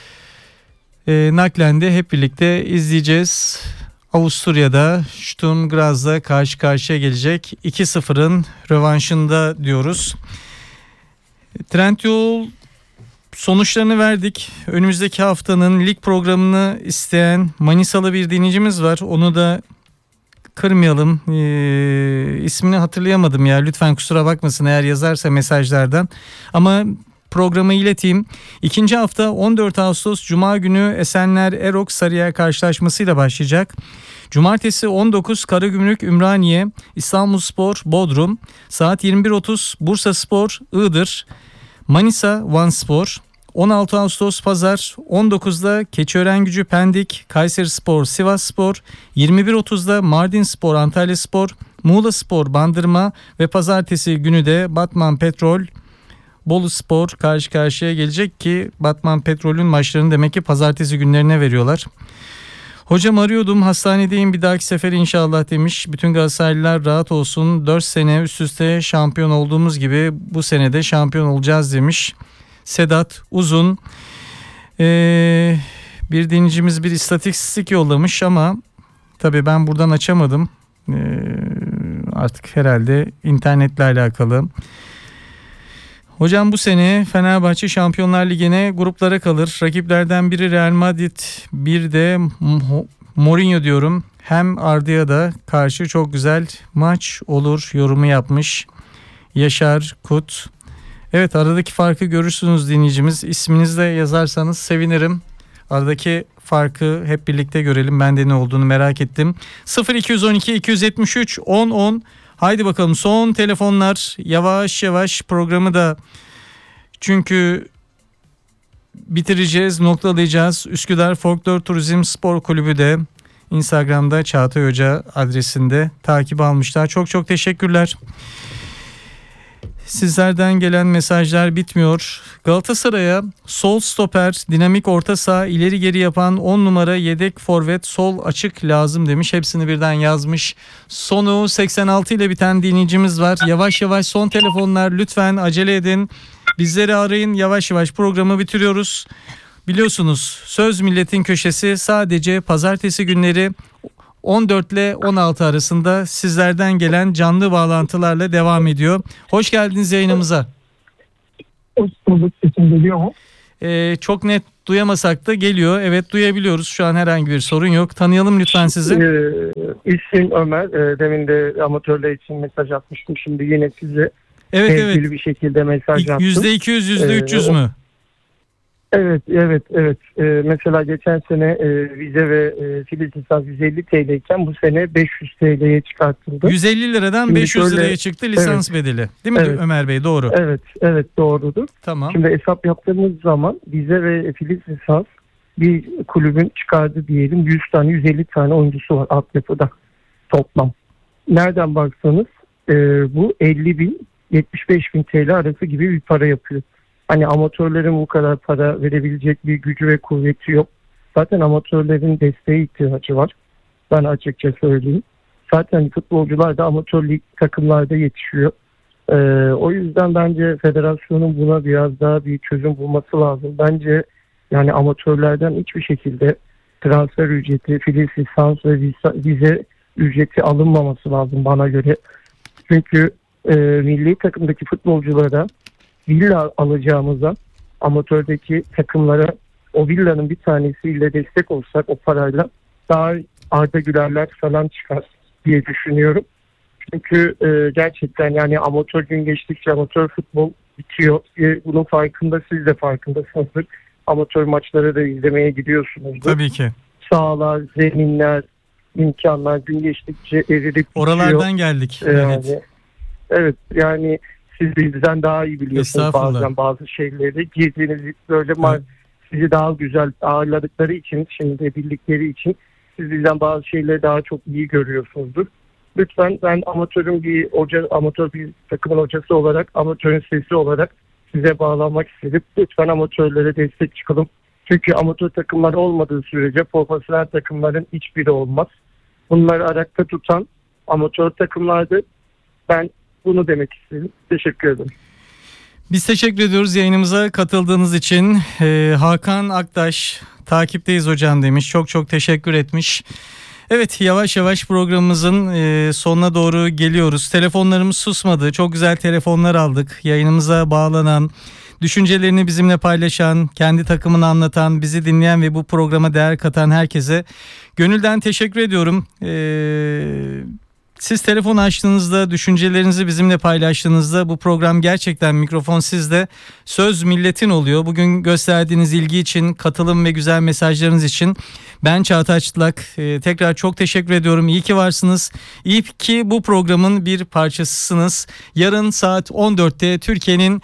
e, Naklen'de hep birlikte izleyeceğiz. Avusturya'da Sturm Graz'la karşı karşıya gelecek. iki sıfırın rövanşında diyoruz. Trendyol sonuçlarını verdik. Önümüzdeki haftanın lig programını isteyen Manisalı bir dinleyicimiz var. Onu da kırmayalım. Ee, ismini hatırlayamadım ya. Lütfen kusura bakmasın eğer yazarsa mesajlardan. Ama programı ileteyim. İkinci hafta on dört Ağustos Cuma günü Esenler Erok Sarıyer karşılaşmasıyla başlayacak. Cumartesi on dokuz Karagümrük Ümraniye, İstanbulspor Bodrum, saat yirmi bir otuz Bursaspor Iğdır, Manisa Vanspor. on altı Ağustos Pazar on dokuzda Keçiörengücü Pendik, Kayserispor Sivasspor, yirmi bir otuzda Mardinspor Antalyaspor, Muğlaspor Bandırma ve pazartesi günü de Batman Petrol Boluspor karşı karşıya gelecek ki Batman Petrol'ün maçlarını demek ki pazartesi günlerine veriyorlar. Hocam arıyordum, hastanedeyim, bir dahaki sefer inşallah demiş. Bütün Galatasaraylılar rahat olsun. dört sene üst üste şampiyon olduğumuz gibi bu sene de şampiyon olacağız demiş. Sedat Uzun. Ee, bir dinleyicimiz bir istatistik yollamış ama tabii ben buradan açamadım. Ee, artık herhalde internetle alakalı. Hocam bu sene Fenerbahçe Şampiyonlar Ligi'ne gruplara kalır. Rakiplerden biri Real Madrid, bir de Mourinho diyorum. Hem Arda'ya da karşı çok güzel maç olur yorumu yapmış Yaşar Kut. Evet, aradaki farkı görürsünüz dinleyicimiz. İsminizi de yazarsanız sevinirim. Aradaki farkı hep birlikte görelim. Ben de ne olduğunu merak ettim. sıfır iki on iki iki yetmiş üç on on. Haydi bakalım, son telefonlar. Yavaş yavaş programı da çünkü bitireceğiz, noktalayacağız. Üsküdar Folklor Turizm Spor Kulübü de Instagram'da Çağatay Hoca adresinde takip almışlar. Çok çok teşekkürler. Sizlerden gelen mesajlar bitmiyor. Galatasaray'a sol stoper, dinamik orta saha, ileri geri yapan on numara yedek forvet, sol açık lazım demiş. Hepsini birden yazmış. Sonu seksen altı ile biten dinleyicimiz var. Yavaş yavaş son telefonlar, lütfen acele edin. Bizleri arayın, yavaş yavaş programı bitiriyoruz. Biliyorsunuz Söz Milletin Köşesi sadece pazartesi günleri on dört ile on altı arasında sizlerden gelen canlı bağlantılarla devam ediyor. Hoş geldiniz yayınımıza. Hoş bulduk. Sesim geliyor mu? Ee, çok net duyamasak da geliyor. Evet, duyabiliyoruz. Şu an herhangi bir sorun yok. Tanıyalım lütfen sizi. Ee, isim Ömer. Ee, demin de amatörler için mesaj atmıştım. Şimdi yine size Evet ilgili evet. bir şekilde mesaj attım. yüzde iki yüz, yüzde üç yüz Ee, mü? Evet, evet, evet. Ee, mesela geçen sene e, vize ve e, filiz lisans yüz elli T L iken bu sene beş yüz T L'ye çıkartıldı. yüz elli liradan Şimdi beş yüz şöyle- liraya çıktı lisans bedeli. Değil mi Evet. Ömer Bey? Doğru. Evet, evet doğrudur. Tamam. Şimdi hesap yaptığımız zaman vize ve filiz lisans bir kulübün çıkardı diyelim yüz tane yüz elli tane oyuncusu var altyapıda toplam. Nereden baksanız e, bu elli bin yetmiş beş bin T L arası gibi bir para yapıyor. Hani amatörlerin bu kadar para verebilecek bir gücü ve kuvveti yok. Zaten amatörlerin desteğe ihtiyacı var. Ben açıkça söyleyeyim. Zaten futbolcular da amatör lig takımlarda yetişiyor. Ee, o yüzden bence federasyonun buna biraz daha bir çözüm bulması lazım. Bence yani amatörlerden hiçbir şekilde transfer ücreti, filiz lisans ve vize, vize ücreti alınmaması lazım bana göre. Çünkü e, milli takımdaki futbolculara villa alacağımıza amatördeki takımlara o villanın bir tanesiyle destek olsak o parayla daha Arda Gülerler falan çıkar diye düşünüyorum. Çünkü e, gerçekten yani amatör gün geçtikçe amatör futbol bitiyor. E, bunun farkında, siz de farkındasınızdır. Amatör maçları da izlemeye gidiyorsunuzdur. Tabii ki. Sahalar, zeminler, imkanlar gün geçtikçe erilip bitiyor. Oralardan geldik. E, yani, Evet. evet yani siz bizden daha iyi biliyorsunuz Estağfurullah. bazen bazı şeyleri. Girdiğiniz böyle ma- Evet. sizi daha güzel ağırladıkları için, şimdi bildikleri için siz bizden bazı şeyleri daha çok iyi görüyorsunuzdur. Lütfen ben amatörün bir hoca, amatör bir takımın hocası olarak, amatörün sesi olarak size bağlanmak istedim. Lütfen amatörlere destek çıkalım. Çünkü amatör takımlar olmadığı sürece profesyonel takımların hiçbiri olmaz. Bunları ayakta tutan amatör takımlardı. Ben bunu demek istedim. Teşekkür ederim. Biz teşekkür ediyoruz yayınımıza katıldığınız için. Ee, Hakan Aktaş, takipteyiz hocam demiş. Çok çok teşekkür etmiş. Evet, yavaş yavaş programımızın e, sonuna doğru geliyoruz. Telefonlarımız susmadı. Çok güzel telefonlar aldık. Yayınımıza bağlanan, düşüncelerini bizimle paylaşan, kendi takımını anlatan, bizi dinleyen ve bu programa değer katan herkese gönülden teşekkür ediyorum. Eee... Siz telefon açtığınızda, düşüncelerinizi bizimle paylaştığınızda bu program gerçekten mikrofon sizde, söz milletin oluyor. Bugün gösterdiğiniz ilgi için, katılım ve güzel mesajlarınız için ben Çağatay Çıtlak. Ee, tekrar çok teşekkür ediyorum. İyi ki varsınız. İyi ki bu programın bir parçasısınız. Yarın saat on dörtte Türkiye'nin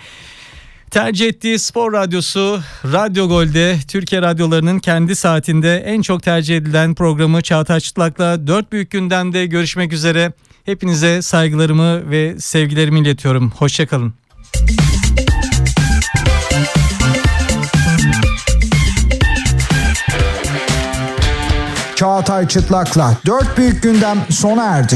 tercih ettiği spor radyosu Radyo Gol'de, Türkiye radyolarının kendi saatinde en çok tercih edilen programı Çağatay Çıtlak'la dört büyük gündemde görüşmek üzere. Hepinize saygılarımı ve sevgilerimi iletiyorum. Hoşçakalın. Çağatay Çıtlak'la dört büyük gündem sona erdi.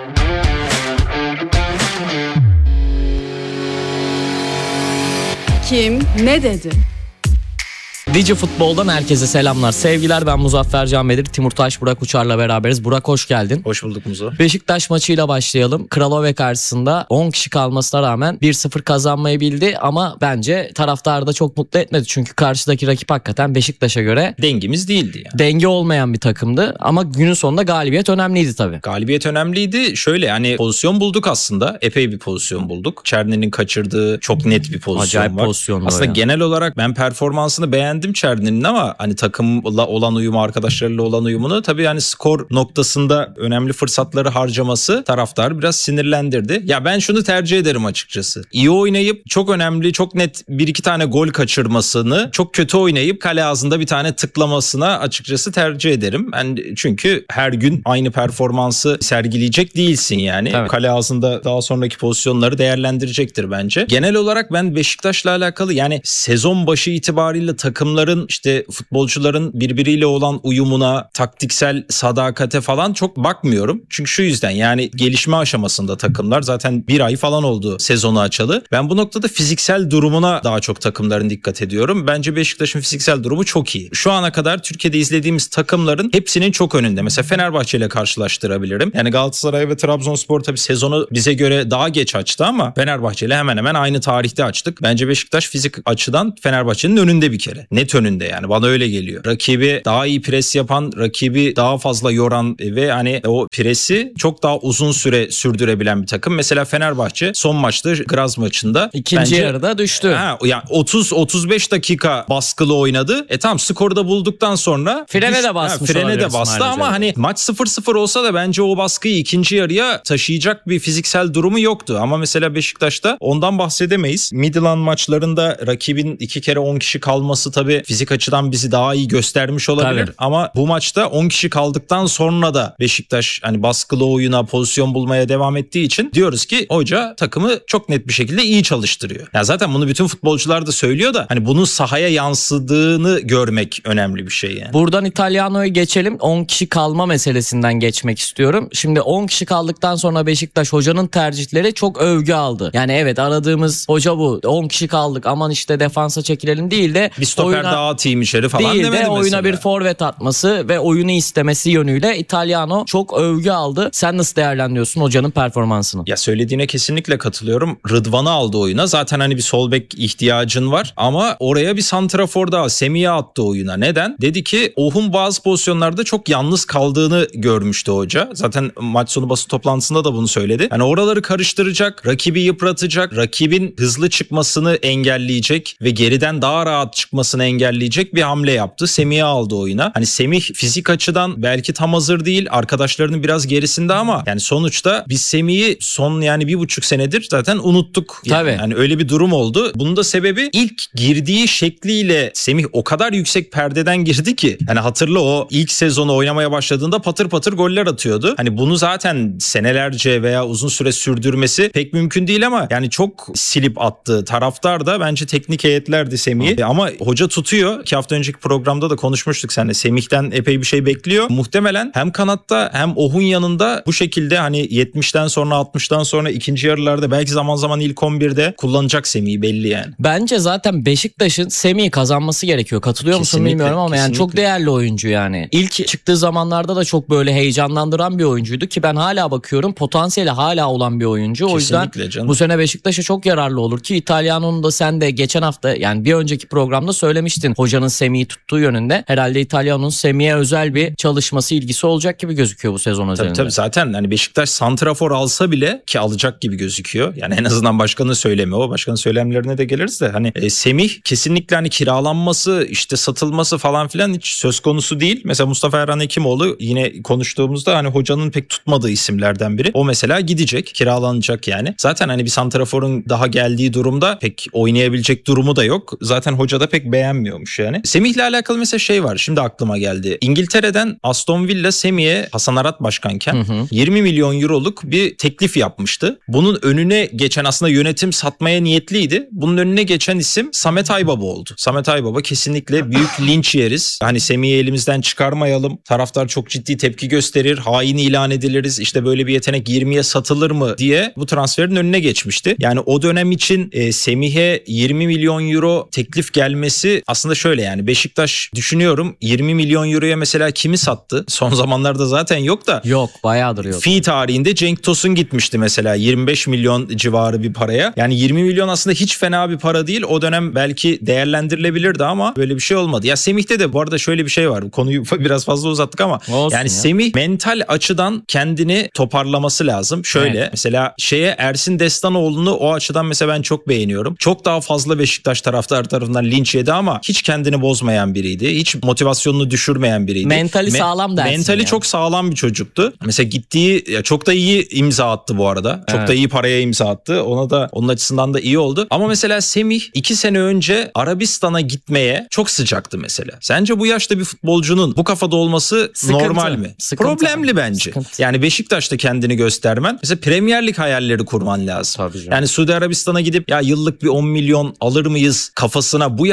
Kim ne dedi? Digi Futbol'dan herkese selamlar, sevgiler. Ben Muzaffer Can Bedir, Timur Taş, Burak Uçar'la beraberiz. Burak hoş geldin. Hoş bulduk Muzo. Beşiktaş maçıyla başlayalım. Kralove karşısında on kişi kalmasına rağmen bir sıfır kazanmayı bildi ama bence taraftarı da çok mutlu etmedi. Çünkü karşıdaki rakip hakikaten Beşiktaş'a göre Dengimiz değildi yani. denge olmayan bir takımdı ama günün sonunda galibiyet önemliydi tabii. Galibiyet önemliydi. Şöyle hani pozisyon bulduk aslında. Epey bir pozisyon bulduk. Çerni'nin kaçırdığı çok net bir pozisyon Acayip var. pozisyonlar Aslında ya. genel olarak ben performansını beğendim Çerni'nin ama hani takımla olan uyumu, arkadaşlarıyla olan uyumunu tabii hani skor noktasında önemli fırsatları harcaması taraftarı biraz sinirlendirdi. Ya ben şunu tercih ederim açıkçası. İyi oynayıp çok önemli, çok net bir iki tane gol kaçırmasını, çok kötü oynayıp kale ağzında bir tane tıklamasına açıkçası tercih ederim. Ben çünkü her gün aynı performansı sergileyecek değilsin yani. Evet. Kale ağzında daha sonraki pozisyonları değerlendirecektir bence. Genel olarak ben Beşiktaş'la alakalı yani sezon başı itibariyle takım takımların işte futbolcuların birbiriyle olan uyumuna, taktiksel sadakate falan çok bakmıyorum. Çünkü şu yüzden yani gelişme aşamasında takımlar zaten bir ay falan oldu sezonu açalı. Ben bu noktada fiziksel durumuna daha çok takımların dikkat ediyorum. Bence Beşiktaş'ın fiziksel durumu çok iyi. Şu ana kadar Türkiye'de izlediğimiz takımların hepsinin çok önünde. Mesela Fenerbahçe ile karşılaştırabilirim. Yani Galatasaray ve Trabzonspor tabii sezonu bize göre daha geç açtı ama Fenerbahçe ile hemen hemen aynı tarihte açtık. Bence Beşiktaş fizik açıdan Fenerbahçe'nin önünde bir kere. Net önünde yani. Bana öyle geliyor. Rakibi daha iyi pres yapan, rakibi daha fazla yoran ve hani o presi çok daha uzun süre sürdürebilen bir takım. Mesela Fenerbahçe son maçta Graz maçında İkinci bence, yarıda düştü. Ha, yani otuz otuz beş dakika baskılı oynadı. E tamam skoru da bulduktan sonra frene düş, de basmış ha, frene de olabiliriz bastı maalesef. ama hani maç sıfır sıfır olsa da bence o baskıyı ikinci yarıya taşıyacak bir fiziksel durumu yoktu. Ama mesela Beşiktaş'ta ondan bahsedemeyiz. Midland maçlarında rakibin iki kere on kişi kalması tabii fizik açıdan bizi daha iyi göstermiş olabilir. Tabii. Ama bu maçta on kişi kaldıktan sonra da Beşiktaş hani baskılı oyuna, pozisyon bulmaya devam ettiği için diyoruz ki hoca takımı çok net bir şekilde iyi çalıştırıyor. Ya zaten bunu bütün futbolcular da söylüyor da hani bunun sahaya yansıdığını görmek önemli bir şey yani. Buradan İtalyano'ya geçelim. on kişi kalma meselesinden geçmek istiyorum. Şimdi on kişi kaldıktan sonra Beşiktaş hocanın tercihleri çok övgü aldı. Yani evet aradığımız hoca bu. on kişi kaldık aman işte defansa çekilelim değil de bir stoper oyuna, daha atayım içeri falan değil demedi de oyuna mesela. bir forvet atması ve oyunu istemesi yönüyle İtalyano çok övgü aldı. Sen nasıl değerlendiriyorsun hocanın performansını? Ya söylediğine kesinlikle katılıyorum. Rıdvan'ı aldı oyuna. Zaten hani bir sol bek ihtiyacın var ama oraya bir santrafor daha Semih'i attı oyuna. Neden? Dedi ki Ohun bazı pozisyonlarda çok yalnız kaldığını görmüştü hoca. Zaten maç sonu basın toplantısında da bunu söyledi. Yani oraları karıştıracak, rakibi yıpratacak, rakibin hızlı çıkmasını engelleyecek ve geriden daha rahat çıkmasını engelleyecek bir hamle yaptı. Semih'i aldı oyuna. Hani Semih fizik açıdan belki tam hazır değil. Arkadaşlarının biraz gerisinde ama yani sonuçta biz Semih'i son yani bir buçuk senedir zaten unuttuk. Yani, Tabii. yani öyle bir durum oldu. Bunun da sebebi ilk girdiği şekliyle Semih o kadar yüksek perdeden girdi ki. Yani hatırla o ilk sezonu oynamaya başladığında patır patır goller atıyordu. Hani bunu zaten senelerce veya uzun süre sürdürmesi pek mümkün değil ama yani çok silip attı. Taraftar da bence teknik heyetlerdi Semih'i. Ama hoca tutuyor. İki hafta önceki programda da konuşmuştuk seninle. Semih'ten epey bir şey bekliyor. Muhtemelen hem kanatta hem Ohun yanında bu şekilde hani yetmişten sonra altmıştan sonra ikinci yarılarda belki zaman zaman ilk on birde kullanacak Semih'i belli yani. Bence zaten Beşiktaş'ın Semih'i kazanması gerekiyor. Katılıyor musun Kesinlikle, bilmiyorum ama yani çok kesinlikle. değerli oyuncu yani. İlk çıktığı zamanlarda da çok böyle heyecanlandıran bir oyuncuydu ki ben hala bakıyorum potansiyeli hala olan bir oyuncu. O yüzden Kesinlikle canım. bu sene Beşiktaş'a çok yararlı olur ki İtalyano'nun da sen de geçen hafta yani bir önceki programda söylemiştin hocanın Semih'i tuttuğu yönünde. Herhalde İtalyano'nun Semih'e özel bir çalışması, ilgisi olacak gibi gözüküyor bu sezon Tabii özelinde. tabii zaten hani Beşiktaş santrafor alsa bile ki alacak gibi gözüküyor. Yani en azından başkanın söylemi o. Başkanın söylemlerine de geliriz de hani e, Semih kesinlikle hani kiralanması işte satılması falan filan hiç söz konusu değil. Mesela Mustafa Erhan Hekimoğlu yine konuştuğumuzda hani hocanın pek tutmadığı isimlerden biri. O mesela gidecek, kiralanacak yani. Zaten hani bir santraforun daha geldiği durumda pek oynayabilecek durumu da yok. Zaten hoca da pek beğenmiyormuş yani. Semih'le alakalı mesela şey var. Şimdi aklıma geldi. İngiltere'den Aston Villa Semih'e Hasan Arat başkanken hı hı. yirmi milyon euroluk bir teklif yapmıştı. Bunun önüne geçen aslında yönetim satmaya niyetliydi. Bunun önüne geçen isim Samet Aybaba oldu. Samet Aybaba kesinlikle büyük linç yeriz. Hani Semih'i elimizden çıkarmayalım. Taraftar çok ciddi tepki gösterir. Hain ilan ediliriz. İşte böyle bir yetenek yirmiye satılır mı diye bu transferin önüne geçmişti. Yani o dönem için e, Semih'e yirmi milyon euro teklif gelmesi aslında şöyle yani Beşiktaş düşünüyorum yirmi milyon euroya mesela kimi sattı? Son zamanlarda zaten yok da. Yok bayağıdır yok. Fi tarihinde Cenk Tosun gitmişti mesela yirmi beş milyon civarı bir paraya. Yani yirmi milyon aslında hiç fena bir para değil. O dönem belki değerlendirilebilirdi ama böyle bir şey olmadı. Ya Semih'te de bu arada şöyle bir şey var. Bu konuyu biraz fazla uzattık ama Olsun yani ya. Semih mental açıdan kendini toparlaması lazım. Şöyle Evet. mesela şeye Ersin Destanoğlu'nu o açıdan mesela ben çok beğeniyorum. Çok daha fazla Beşiktaş taraftarı tarafından linç yedi ama hiç kendini bozmayan biriydi. Hiç motivasyonunu düşürmeyen biriydi. Mentali Me- sağlam dersin Mentali ya. çok sağlam bir çocuktu. Mesela gittiği ya çok da iyi imza attı bu arada. Çok Evet. da iyi paraya imza attı. Ona da onun açısından da iyi oldu. Ama mesela Semih iki sene önce Arabistan'a gitmeye çok sıcaktı mesela. Sence bu yaşta bir futbolcunun bu kafada olması Sıkıntı. normal mi? Sıkıntı. Problemli bence. Sıkıntı. Yani Beşiktaş'ta kendini göstermen. Mesela Premier Lig hayalleri kurman lazım. Tabii canım. Yani Suudi Arabistan'a gidip ya yıllık bir on milyon alır mıyız kafasına bu yaşta girme.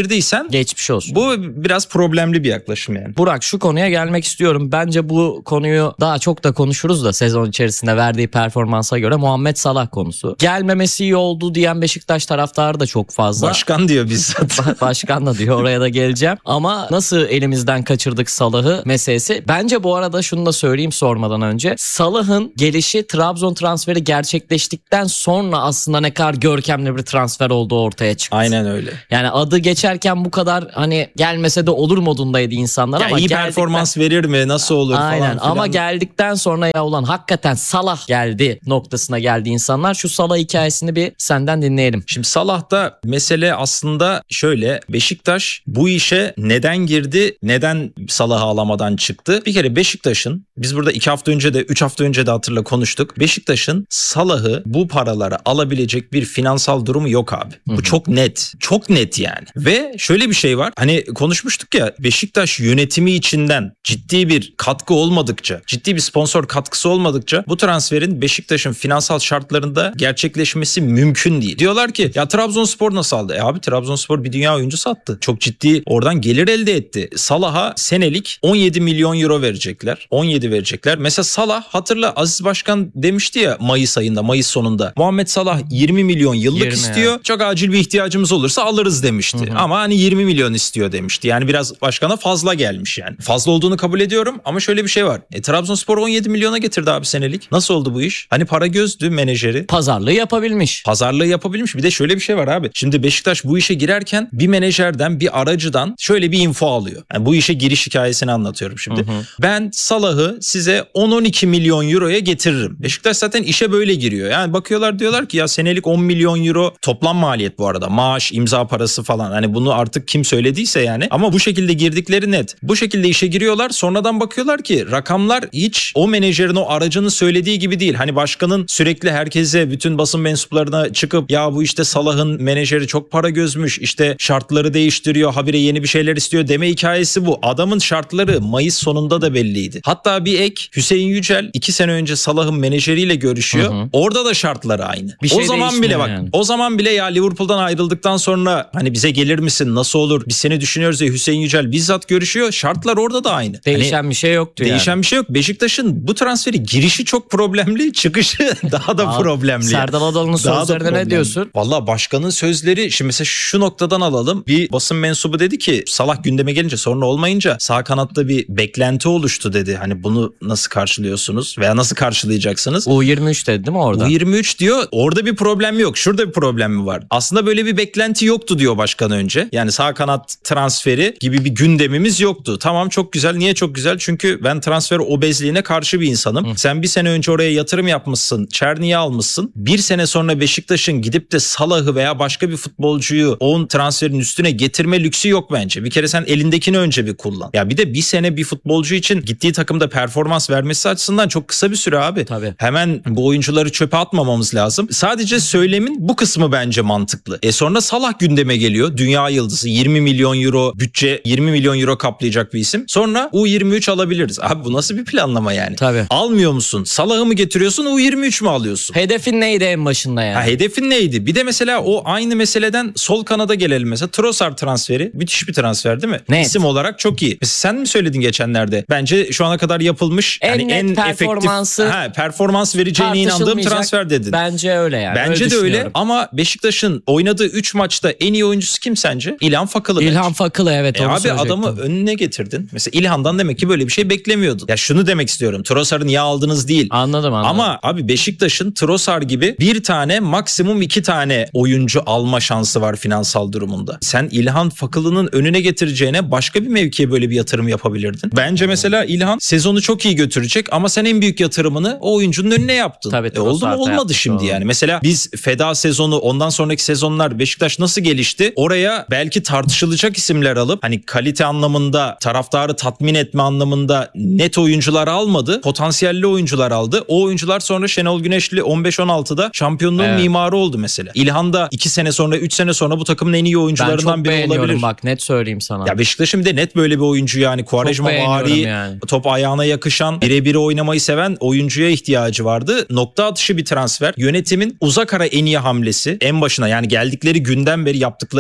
girdiysen geçmiş olsun. Bu biraz problemli bir yaklaşım yani. Burak, şu konuya gelmek istiyorum. Bence bu konuyu daha çok da konuşuruz da sezon içerisinde verdiği performansa göre Muhammed Salah konusu. Gelmemesi iyi oldu diyen Beşiktaş taraftarı da çok fazla. Başkan diyor bizzat. Başkan da diyor, oraya da geleceğim. Ama nasıl elimizden kaçırdık Salah'ı meselesi. Bence bu arada şunu da söyleyeyim sormadan önce. Salah'ın gelişi Trabzon transferi gerçekleştikten sonra aslında ne kadar görkemli bir transfer olduğu ortaya çıktı. Aynen öyle. Yani adı geçerken bu kadar hani gelmese de olur modundaydı insanlar ya ama iyi geldikten... performans verir mi? Nasıl olur Aynen. falan filan. Ama geldikten sonra ya ulan hakikaten Salah geldi noktasına geldi insanlar. Şu Salah hikayesini bir senden dinleyelim. Şimdi Salah'ta mesele aslında şöyle. Beşiktaş bu işe neden girdi? Neden Salah'ı alamadan çıktı? Bir kere Beşiktaş'ın, biz burada iki hafta önce de üç hafta önce de hatırla konuştuk. Beşiktaş'ın Salah'ı bu paralara alabilecek bir finansal durumu yok abi. Bu Hı-hı. çok net. Çok net yani. Ve şöyle bir şey var. Hani konuşmuştuk ya, Beşiktaş yönetimi içinden ciddi bir katkı olmadıkça, ciddi bir sponsor katkısı olmadıkça bu transferin Beşiktaş'ın finansal şartlarında gerçekleşmesi mümkün değil. Diyorlar ki ya Trabzonspor nasıl aldı? E abi Trabzonspor bir dünya oyuncu sattı. Çok ciddi oradan gelir elde etti. Salah'a senelik on yedi milyon euro verecekler. on yedi verecekler. Mesela Salah, hatırla Aziz Başkan demişti ya Mayıs ayında, Mayıs sonunda. Muhammed Salah yirmi milyon yıllık yirmi istiyor. Ya. Çok acil bir ihtiyacımız olursa alırız demişti. Hı hı. Ama hani yirmi milyon istiyor demişti. Yani biraz başkana fazla gelmiş yani. Fazla olduğunu kabul ediyorum ama şöyle bir şey var. E, Trabzonspor on yedi milyona getirdi abi senelik. Nasıl oldu bu iş? Hani para gözdü menajeri. Pazarlığı yapabilmiş. Pazarlığı yapabilmiş. Bir de şöyle bir şey var abi. Şimdi Beşiktaş bu işe girerken bir menajerden, bir aracıdan şöyle bir info alıyor. Yani bu işe giriş hikayesini anlatıyorum şimdi. Hı hı. Ben Salah'ı size on on iki milyon euroya getiririm. Beşiktaş zaten işe böyle giriyor. Yani bakıyorlar, diyorlar ki ya senelik on milyon euro toplam maliyet bu arada. Maaş, imza parası falan. Hani bunu artık kim söylediyse yani. Ama bu şekilde girdikleri net. Bu şekilde işe giriyorlar. Sonradan bakıyorlar ki rakamlar hiç o menajerin, o aracının söylediği gibi değil. Hani başkanın sürekli herkese, bütün basın mensuplarına çıkıp ya bu işte Salah'ın menajeri çok para gözmüş, işte şartları değiştiriyor, habire yeni bir şeyler istiyor deme hikayesi bu. Adamın şartları Mayıs sonunda da belliydi. Hatta bir ek, Hüseyin Yücel iki sene önce Salah'ın menajeriyle görüşüyor. Hı hı. Orada da şartları aynı. Bir şey o zaman bile bak. Yani. O zaman bile ya Liverpool'dan ayrıldıktan sonra hani bize gelir misin, nasıl olur, biz seni düşünüyoruz ya, Hüseyin Yücel bizzat görüşüyor. Şartlar orada da aynı. Değişen hani, bir şey yoktu yani. Değişen bir şey yok. Beşiktaş'ın bu transferi girişi çok problemli, çıkışı daha da Abi, problemli. Serdal Adalı'nın sözlerine ne diyorsun? Valla başkanın sözleri, şimdi mesela şu noktadan alalım. Bir basın mensubu dedi ki Salah gündeme gelince, sonra olmayınca sağ kanatta bir beklenti oluştu dedi. Hani bunu nasıl karşılıyorsunuz veya nasıl karşılayacaksınız? U yirmi üç dedi değil mi orada? U yirmi üç diyor. Orada bir problem yok. Şurada bir problem mi var? Aslında böyle bir beklenti yoktu diyor başkan önce. Yani sağ kanat transferi gibi bir gündemimiz yoktu. Tamam, çok güzel. Niye çok güzel? Çünkü ben transfer obezliğine karşı bir insanım. Hı. Sen bir sene önce oraya yatırım yapmışsın. Çerni'yi almışsın. Bir sene sonra Beşiktaş'ın gidip de Salah'ı veya başka bir futbolcuyu onun transferin üstüne getirme lüksü yok bence. Bir kere sen elindekini önce bir kullan. Ya bir de bir sene bir futbolcu için gittiği takımda performans vermesi açısından çok kısa bir süre abi. Tabii. Hemen bu oyuncuları çöpe atmamamız lazım. Sadece söylemin bu kısmı bence mantıklı. E sonra Salah gündeme geliyor. Dünya yıldızı, yirmi milyon euro bütçe, yirmi milyon euro kaplayacak bir isim. Sonra U yirmi üç alabiliriz. Abi bu nasıl bir planlama yani? Tabii. Almıyor musun? Salah'ı mı getiriyorsun, U yirmi üç mü alıyorsun? Hedefin neydi en başında yani? Ha, hedefin neydi? Bir de mesela o aynı meseleden sol kanada gelelim mesela. Trossard transferi müthiş bir transfer değil mi? Net. İsim olarak çok iyi. Mesela sen mi söyledin geçenlerde? Bence şu ana kadar yapılmış en yani net en performansı efektif, ha, performans vereceğine inandığım transfer dedin. Bence öyle yani. Bence öyle de öyle ama Beşiktaş'ın oynadığı üç maçta en iyi oyuncusu kim sence? İlhan Fakılı. İlhan Fakılı, evet. E abi adamı önüne getirdin. Mesela İlhan'dan demek ki böyle bir şey beklemiyordun. Ya şunu demek istiyorum. Trossard'ı niye aldınız değil. Anladım anladım. Ama abi Beşiktaş'ın Trossard gibi bir tane maksimum iki tane oyuncu alma şansı var finansal durumunda. Sen İlhan Fakılı'nın önüne getireceğine başka bir mevkiye böyle bir yatırım yapabilirdin. Bence mesela İlhan sezonu çok iyi götürecek ama sen en büyük yatırımını o oyuncunun önüne yaptın. Tabii, e oldu mu olmadı şimdi yani. Mesela biz feda sezonu, ondan sonraki sezonlar Beşiktaş nasıl gelişti? Oraya belki tartışılacak isimler alıp hani kalite anlamında, taraftarı tatmin etme anlamında net oyuncular almadı. Potansiyelli oyuncular aldı. O oyuncular sonra Şenol Güneşli on beş on altıda şampiyonluğun evet. mimarı oldu mesela. İlhan da iki sene sonra, üç sene sonra bu takımın en iyi oyuncularından biri olabilir. Ben çok beğeniyorum bak, net söyleyeyim sana. Ya Beşiktaş'ın de net böyle bir oyuncu yani. Quaresma vari, yani. Top ayağına yakışan, birebir oynamayı seven oyuncuya ihtiyacı vardı. Nokta atışı bir transfer. Yönetimin uzak ara en iyi hamlesi. En başına yani geldikleri günden beri yaptıkları en iyi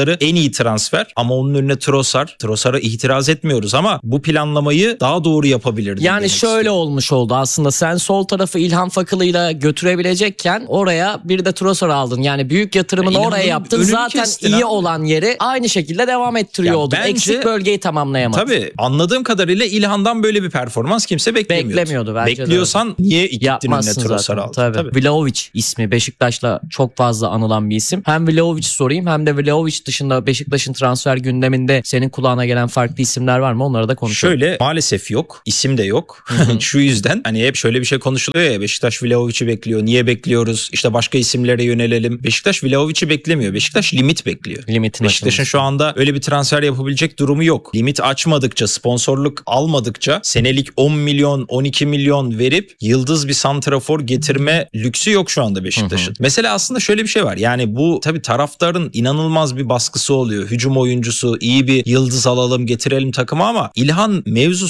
iyi transfer ama onun önüne Trossard. Trossard'a itiraz etmiyoruz ama bu planlamayı daha doğru yapabilirdi. Yani şöyle olmuş oldu aslında, sen sol tarafı İlhan Fakılı'yla götürebilecekken oraya bir de Trossard aldın. Yani büyük yatırımını Ya oraya yaptın. önünü Zaten kestin iyi abi. olan yeri aynı şekilde devam ettiriyor Ya oldun. bence- Eksik bölgeyi tamamlayamadın. Tabii anladığım kadarıyla İlhan'dan böyle bir performans kimse beklemiyordu. Beklemiyordu bence de. Bekliyorsan niye gittin önüne Yapmazsın Trossard zaten. aldın? Tabii. Tabii. Vlahovic ismi Beşiktaş'la çok fazla anılan bir isim. Hem Vlahovic sorayım hem de Vlahovic dışında Beşiktaş'ın transfer gündeminde senin kulağına gelen farklı isimler var mı? Onları da konuşalım. Şöyle maalesef yok. İsim de yok. Şu yüzden hani hep şöyle bir şey konuşuluyor ya, Beşiktaş Vlahovic'i bekliyor. Niye bekliyoruz? İşte başka isimlere yönelelim. Beşiktaş Vlahovic'i beklemiyor. Beşiktaş limit bekliyor. Limitin Beşiktaş'ın açılması. şu anda öyle bir transfer yapabilecek durumu yok. Limit açmadıkça, sponsorluk almadıkça senelik on milyon, on iki milyon verip yıldız bir santrafor getirme lüksü yok şu anda Beşiktaş'ın. Mesela aslında şöyle bir şey var. Yani bu tabii taraftarın inanılmaz bir baskısı oluyor. Hücum oyuncusu, iyi bir yıldız alalım, getirelim takıma ama İlhan mevzu